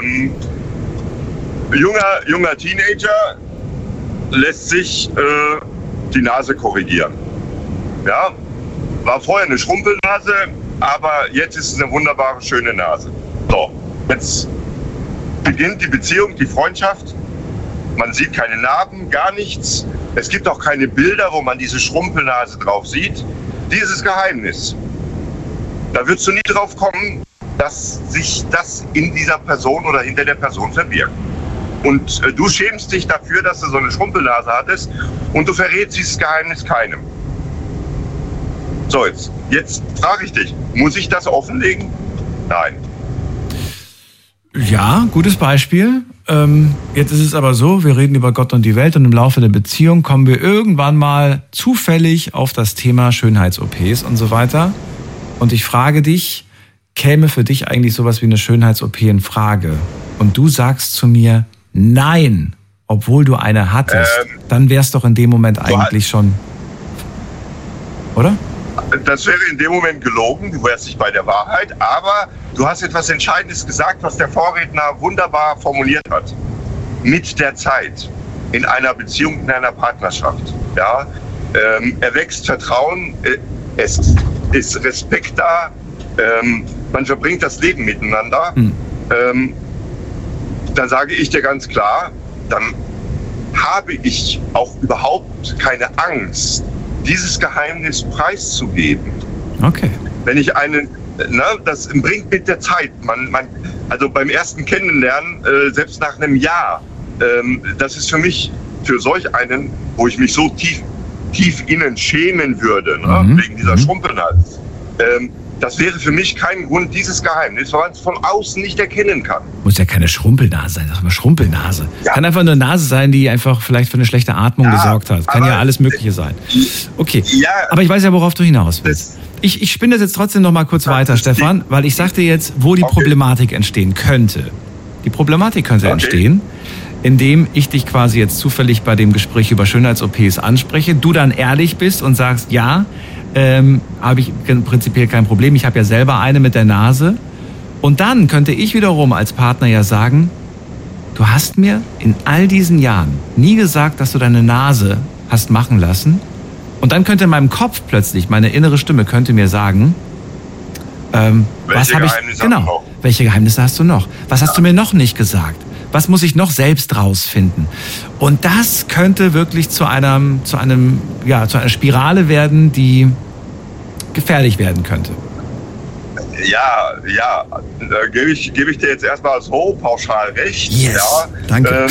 junger Teenager lässt sich die Nase korrigieren. Ja, war vorher eine Schrumpelnase, aber jetzt ist es eine wunderbare, schöne Nase. So, jetzt beginnt die Beziehung, die Freundschaft. Man sieht keine Narben, gar nichts. Es gibt auch keine Bilder, wo man diese Schrumpelnase drauf sieht. Dieses Geheimnis, da würdest du nie drauf kommen, dass sich das in dieser Person oder hinter der Person verbirgt. Und du schämst dich dafür, dass du so eine Schrumpelnase hattest und du verrätst dieses Geheimnis keinem. So, jetzt frage ich dich, muss ich das offenlegen? Nein. Ja, gutes Beispiel. Jetzt ist es aber so, wir reden über Gott und die Welt und im Laufe der Beziehung kommen wir irgendwann mal zufällig auf das Thema Schönheits-OPs und so weiter. Und ich frage dich, käme für dich eigentlich sowas wie eine Schönheits-OP in Frage? Und du sagst zu mir, nein, obwohl du eine hattest, dann wär's doch in dem Moment eigentlich schon, oder? Das wäre in dem Moment gelogen, du wärst nicht bei der Wahrheit, aber du hast etwas Entscheidendes gesagt, was der Vorredner wunderbar formuliert hat. Mit der Zeit, in einer Beziehung, in einer Partnerschaft, ja, erwächst Vertrauen, es ist Respekt da, man verbringt das Leben miteinander. Dann sage ich dir ganz klar, dann habe ich auch überhaupt keine Angst, dieses Geheimnis preiszugeben. Okay. Wenn ich das bringt mit der Zeit. Also beim ersten Kennenlernen, selbst nach einem Jahr, das ist für mich, für solch einen, wo ich mich so tief innen schämen würde, wegen dieser Schrumpelnase. Das wäre für mich kein Grund, dieses Geheimnis, weil man es von außen nicht erkennen kann. Muss ja keine Schrumpelnase sein, das ist mal Schrumpelnase. Ja. Kann einfach eine Nase sein, die einfach vielleicht für eine schlechte Atmung gesorgt hat. Kann ja alles Mögliche sein. Okay, aber ich weiß ja, worauf du hinaus willst. Ich spinne das jetzt trotzdem noch mal kurz weiter, Stefan, weil ich sagte jetzt, wo die Problematik entstehen könnte. Die Problematik könnte entstehen, indem ich dich quasi jetzt zufällig bei dem Gespräch über Schönheits-OPs anspreche, du dann ehrlich bist und sagst, ja, habe ich prinzipiell kein Problem. Ich habe ja selber eine mit der Nase. Und dann könnte ich wiederum als Partner ja sagen, du hast mir in all diesen Jahren nie gesagt, dass du deine Nase hast machen lassen. Und dann könnte in meinem Kopf plötzlich, meine innere Stimme könnte mir sagen, welche Geheimnisse hast du noch? Was hast du mir noch nicht gesagt? Was muss ich noch selbst rausfinden? Und das könnte wirklich zu einer Spirale werden, die gefährlich werden könnte. Ja, da gebe ich dir jetzt erstmal so pauschal recht. Yes, ja. Danke.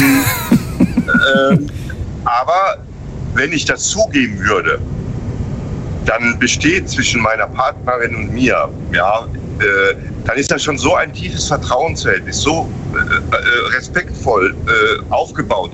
Aber wenn ich das zugeben würde, dann besteht zwischen meiner Partnerin und mir, dann ist das schon so ein tiefes Vertrauensverhältnis, so respektvoll aufgebaut.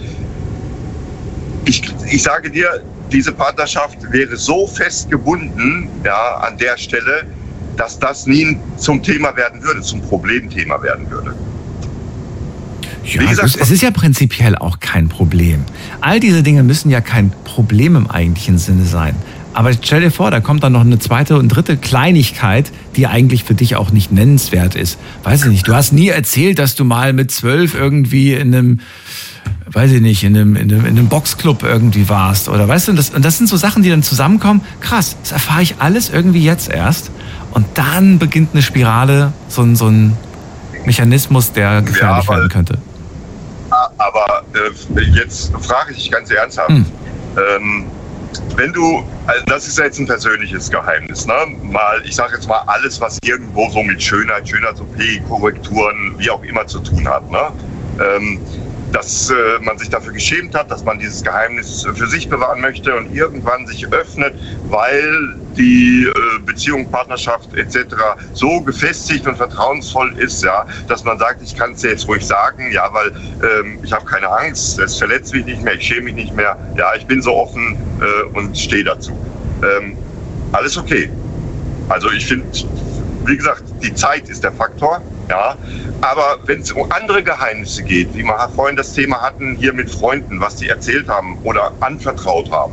Ich sage dir, diese Partnerschaft wäre so fest gebunden, an der Stelle, dass das nie zum Thema werden würde, zum Problemthema werden würde. Ja, wie gesagt, es ist ja prinzipiell auch kein Problem. All diese Dinge müssen ja kein Problem im eigentlichen Sinne sein. Aber stell dir vor, da kommt dann noch eine zweite und dritte Kleinigkeit, die eigentlich für dich auch nicht nennenswert ist. Weiß ich nicht, du hast nie erzählt, dass du mal mit 12 irgendwie in einem, weiß ich nicht, in einem Boxclub irgendwie warst. Oder weißt du, und das sind so Sachen, die dann zusammenkommen. Krass, das erfahre ich alles irgendwie jetzt erst. Und dann beginnt eine Spirale, so ein Mechanismus, der gefährlich werden könnte. Aber jetzt frage ich dich ganz ernsthaft. Wenn du, also das ist ja jetzt ein persönliches Geheimnis, ne? Ich sage jetzt mal alles, was irgendwo so mit Schönheits-OP, Korrekturen, wie auch immer zu tun hat, ne? Dass man sich dafür geschämt hat, dass man dieses Geheimnis für sich bewahren möchte und irgendwann sich öffnet, weil die Beziehung, Partnerschaft etc. so gefestigt und vertrauensvoll ist, dass man sagt, ich kann es dir jetzt ruhig sagen, weil ich habe keine Angst, es verletzt mich nicht mehr, ich schäme mich nicht mehr, ich bin so offen und stehe dazu. Alles okay. Also ich finde, wie gesagt, die Zeit ist der Faktor. Ja, aber wenn es um andere Geheimnisse geht, wie wir vorhin das Thema hatten, hier mit Freunden, was die erzählt haben oder anvertraut haben.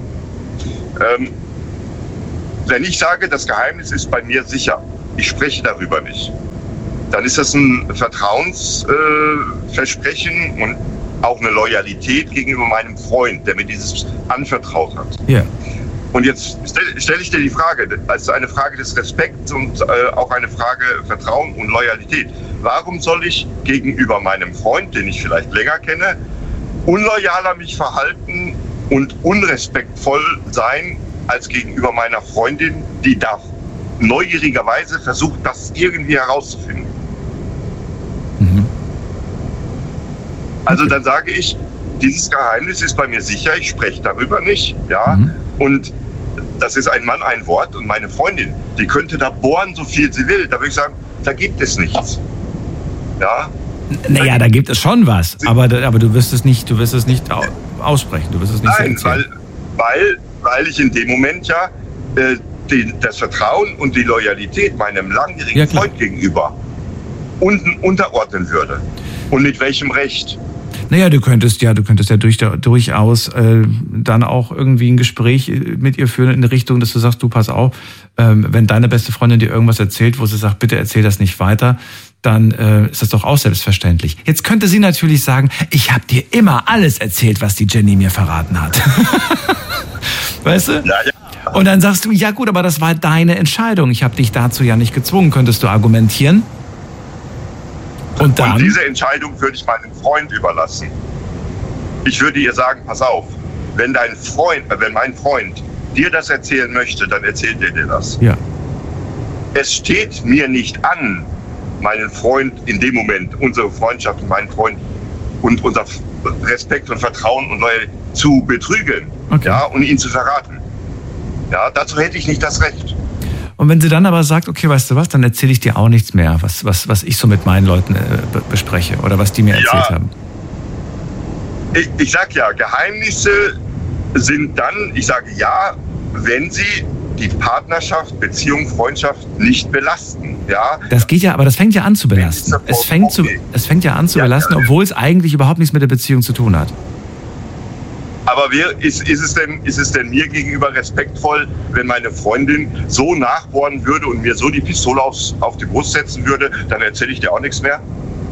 Wenn ich sage, das Geheimnis ist bei mir sicher, ich spreche darüber nicht, dann ist das ein Vertrauensversprechen und auch eine Loyalität gegenüber meinem Freund, der mir dieses anvertraut hat. Ja. Und jetzt stelle ich dir die Frage, also eine Frage des Respekts und auch eine Frage Vertrauen und Loyalität. Warum soll ich gegenüber meinem Freund, den ich vielleicht länger kenne, unloyaler mich verhalten und unrespektvoll sein als gegenüber meiner Freundin, die da neugierigerweise versucht, das irgendwie herauszufinden? Mhm. Also dann sage ich, dieses Geheimnis ist bei mir sicher, ich spreche darüber nicht, ja, und das ist ein Mann, ein Wort, und meine Freundin, die könnte da bohren, so viel sie will, da würde ich sagen, da gibt es nichts, ja. Naja, da gibt es schon was, aber du wirst es nicht aussprechen, du wirst es nicht Nein, weil ich in dem Moment ja das Vertrauen und die Loyalität meinem langjährigen Freund gegenüber unterordnen würde. Und mit welchem Recht? Naja, du könntest ja durchaus dann auch irgendwie ein Gespräch mit ihr führen in die Richtung, dass du sagst, du pass auf, wenn deine beste Freundin dir irgendwas erzählt, wo sie sagt, bitte erzähl das nicht weiter, dann ist das doch auch selbstverständlich. Jetzt könnte sie natürlich sagen, ich habe dir immer alles erzählt, was die Jenny mir verraten hat. Weißt du? Ja. Und dann sagst du, ja gut, aber das war deine Entscheidung. Ich habe dich dazu ja nicht gezwungen, könntest du argumentieren. Und diese Entscheidung würde ich meinem Freund überlassen. Ich würde ihr sagen, pass auf, wenn mein Freund dir das erzählen möchte, dann erzählt er dir das. Ja. Es steht mir nicht an, meinen Freund in dem Moment, unsere Freundschaft und meinen Freund und unser Respekt und Vertrauen und Loyalität zu betrügen, ja, und ihn zu verraten. Ja, dazu hätte ich nicht das Recht. Und wenn sie dann aber sagt, okay, weißt du was, dann erzähle ich dir auch nichts mehr, was ich so mit meinen Leuten bespreche oder was die mir erzählt haben. Ich sag ja, Geheimnisse sind dann, ich sage ja, wenn sie die Partnerschaft, Beziehung, Freundschaft nicht belasten. Ja? Das geht ja, aber das fängt ja an zu belasten. Es fängt ja an zu belasten, obwohl es eigentlich überhaupt nichts mit der Beziehung zu tun hat. Aber ist es denn mir gegenüber respektvoll, wenn meine Freundin so nachbohren würde und mir so die Pistole auf die Brust setzen würde, dann erzähle ich dir auch nichts mehr?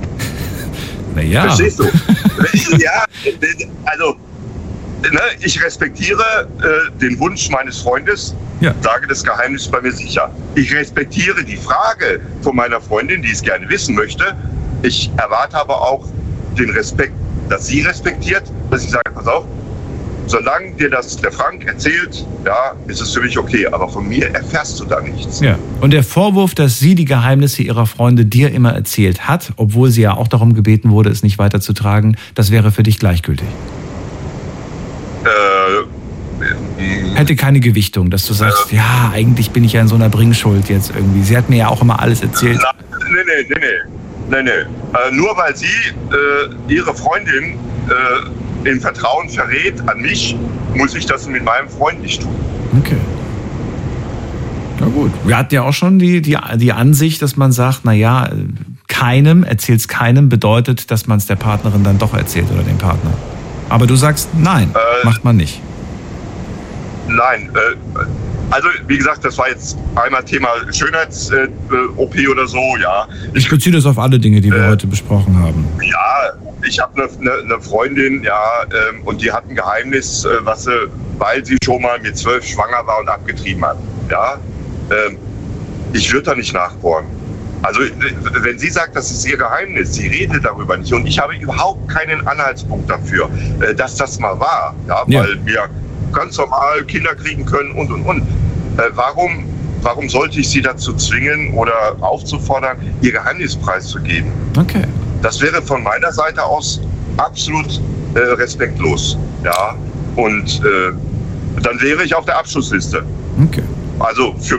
Naja. Verstehst du? Ja, also ich respektiere den Wunsch meines Freundes, sage das Geheimnis bei mir sicher. Ich respektiere die Frage von meiner Freundin, die es gerne wissen möchte. Ich erwarte aber auch den Respekt, dass sie respektiert, dass ich sage, pass auf, solange dir das der Frank erzählt, ja, ist es für mich okay. Aber von mir erfährst du da nichts. Ja. Und der Vorwurf, dass sie die Geheimnisse ihrer Freunde dir immer erzählt hat, obwohl sie ja auch darum gebeten wurde, es nicht weiterzutragen, das wäre für dich gleichgültig? Hätte keine Gewichtung, dass du sagst, ja, eigentlich bin ich ja in so einer Bringschuld jetzt irgendwie. Sie hat mir ja auch immer alles erzählt. Nee. Nur weil sie ihre Freundin im Vertrauen verrät an mich, muss ich das mit meinem Freund nicht tun. Okay. Na gut. Wir hatten ja auch schon die Ansicht, dass man sagt, naja, erzähl's keinem, bedeutet, dass man es der Partnerin dann doch erzählt oder dem Partner. Aber du sagst, nein, macht man nicht. Nein, also wie gesagt, das war jetzt einmal Thema Schönheits-OP oder so, ja. Ich beziehe das auf alle Dinge, die wir heute besprochen haben. Ja, ich habe eine Freundin, ja, und die hat ein Geheimnis, weil sie schon mal mit 12 schwanger war und abgetrieben hat, ja. Ich würde da nicht nachbohren. Also wenn sie sagt, das ist ihr Geheimnis, sie redet darüber nicht und ich habe überhaupt keinen Anhaltspunkt dafür, dass das mal war, ja, weil wir ganz normal Kinder kriegen können und. Warum sollte ich sie dazu zwingen oder aufzufordern, ihr Geheimnis preiszugeben? Okay. Das wäre von meiner Seite aus absolut respektlos, ja. Und dann wäre ich auf der Abschlussliste. Okay. Also für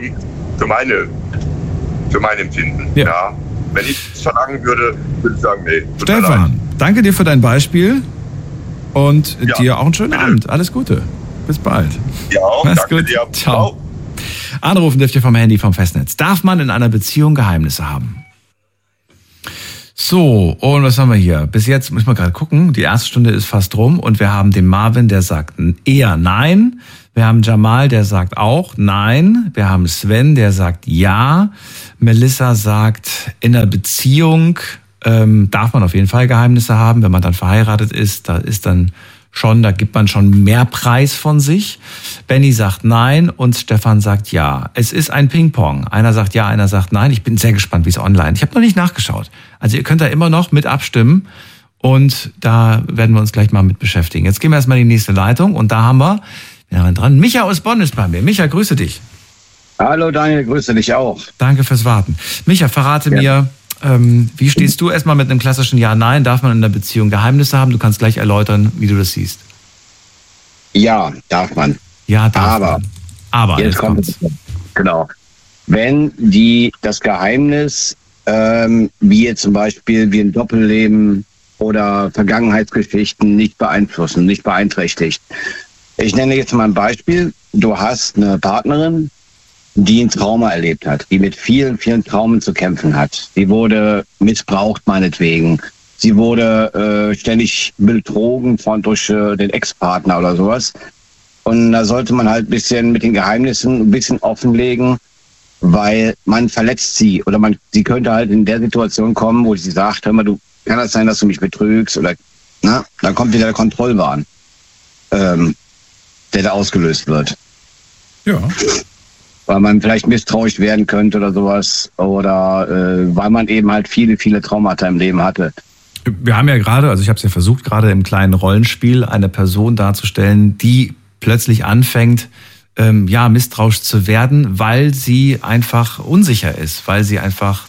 mein Empfinden, ja. Wenn ich es verlangen würde ich sagen, nee. Stefan, danke dir für dein Beispiel und dir auch einen schönen Abend. Alles Gute. Bis bald. Ja, danke gut. dir. Ciao. Anrufen dürft ihr vom Handy vom Festnetz. Darf man in einer Beziehung Geheimnisse haben? So, und was haben wir hier? Bis jetzt müssen wir gerade gucken. Die erste Stunde ist fast rum und wir haben den Marvin, der sagt eher nein. Wir haben Jamal, der sagt auch nein. Wir haben Sven, der sagt ja. Melissa sagt, in einer Beziehung darf man auf jeden Fall Geheimnisse haben. Wenn man dann verheiratet ist, da gibt man schon mehr Preis von sich. Benny sagt nein und Stefan sagt ja. Es ist ein Ping-Pong. Einer sagt ja, einer sagt nein. Ich bin sehr gespannt, wie es online. Ich habe noch nicht nachgeschaut. Also ihr könnt da immer noch mit abstimmen und da werden wir uns gleich mal mit beschäftigen. Jetzt gehen wir erstmal in die nächste Leitung und da haben wir dran. Micha aus Bonn ist bei mir. Micha, grüße dich. Hallo Daniel, grüße dich auch. Danke fürs Warten. Micha, verrate mir, wie stehst du erstmal mit einem klassischen Ja-Nein? Darf man in einer Beziehung Geheimnisse haben? Du kannst gleich erläutern, wie du das siehst. Ja, darf man. Ja, darf man. Aber jetzt kommt. Genau. Wenn das Geheimnis, wie jetzt zum Beispiel wie ein Doppelleben oder Vergangenheitsgeschichten nicht beeinflussen, nicht beeinträchtigt. Ich nenne jetzt mal ein Beispiel. Du hast eine Partnerin, die ein Trauma erlebt hat, die mit vielen, vielen Traumen zu kämpfen hat. Sie wurde missbraucht meinetwegen. Sie wurde ständig betrogen durch den Ex-Partner oder sowas. Und da sollte man halt ein bisschen mit den Geheimnissen ein bisschen offenlegen, weil man verletzt sie oder sie könnte halt in der Situation kommen, wo sie sagt, hör mal, kann das sein, dass du mich betrügst oder dann kommt wieder der Kontrollwahn, der da ausgelöst wird. Ja. Weil man vielleicht misstrauisch werden könnte oder sowas oder weil man eben halt viele, viele Traumata im Leben hatte. Wir haben ja gerade, also ich habe es ja versucht, gerade im kleinen Rollenspiel eine Person darzustellen, die plötzlich anfängt, misstrauisch zu werden, weil sie einfach unsicher ist, weil sie einfach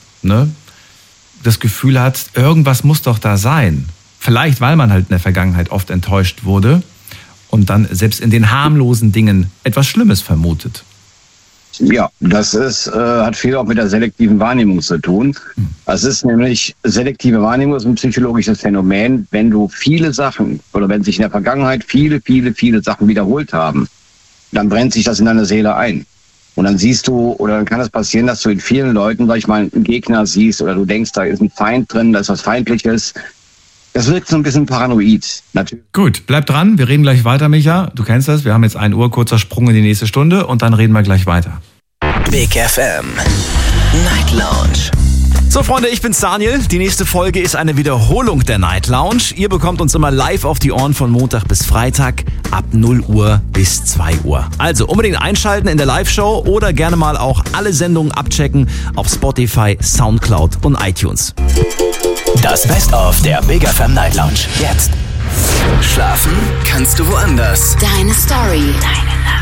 das Gefühl hat, irgendwas muss doch da sein. Vielleicht, weil man halt in der Vergangenheit oft enttäuscht wurde und dann selbst in den harmlosen Dingen etwas Schlimmes vermutet. Ja, das hat viel auch mit der selektiven Wahrnehmung zu tun. Es ist nämlich, selektive Wahrnehmung ist ein psychologisches Phänomen, wenn du viele Sachen oder wenn sich in der Vergangenheit viele, viele, viele Sachen wiederholt haben, dann brennt sich das in deine Seele ein. Und dann siehst du, oder dann kann es passieren, dass du in vielen Leuten, sag ich mal, einen Gegner siehst oder du denkst, da ist ein Feind drin, da ist was Feindliches. Das wirkt so ein bisschen paranoid. Natürlich. Gut, bleib dran. Wir reden gleich weiter, Micha. Du kennst das. Wir haben jetzt 1 Uhr, kurzer Sprung in die nächste Stunde und dann reden wir gleich weiter. Big FM Night Lounge. So Freunde, ich bin's Daniel. Die nächste Folge ist eine Wiederholung der Night Lounge. Ihr bekommt uns immer live auf die Ohren von Montag bis Freitag ab 0 Uhr bis 2 Uhr. Also unbedingt einschalten in der Live-Show oder gerne mal auch alle Sendungen abchecken auf Spotify, Soundcloud und iTunes. Das Best-of der Big FM Night Lounge. Jetzt. Schlafen kannst du woanders. Deine Story. Deine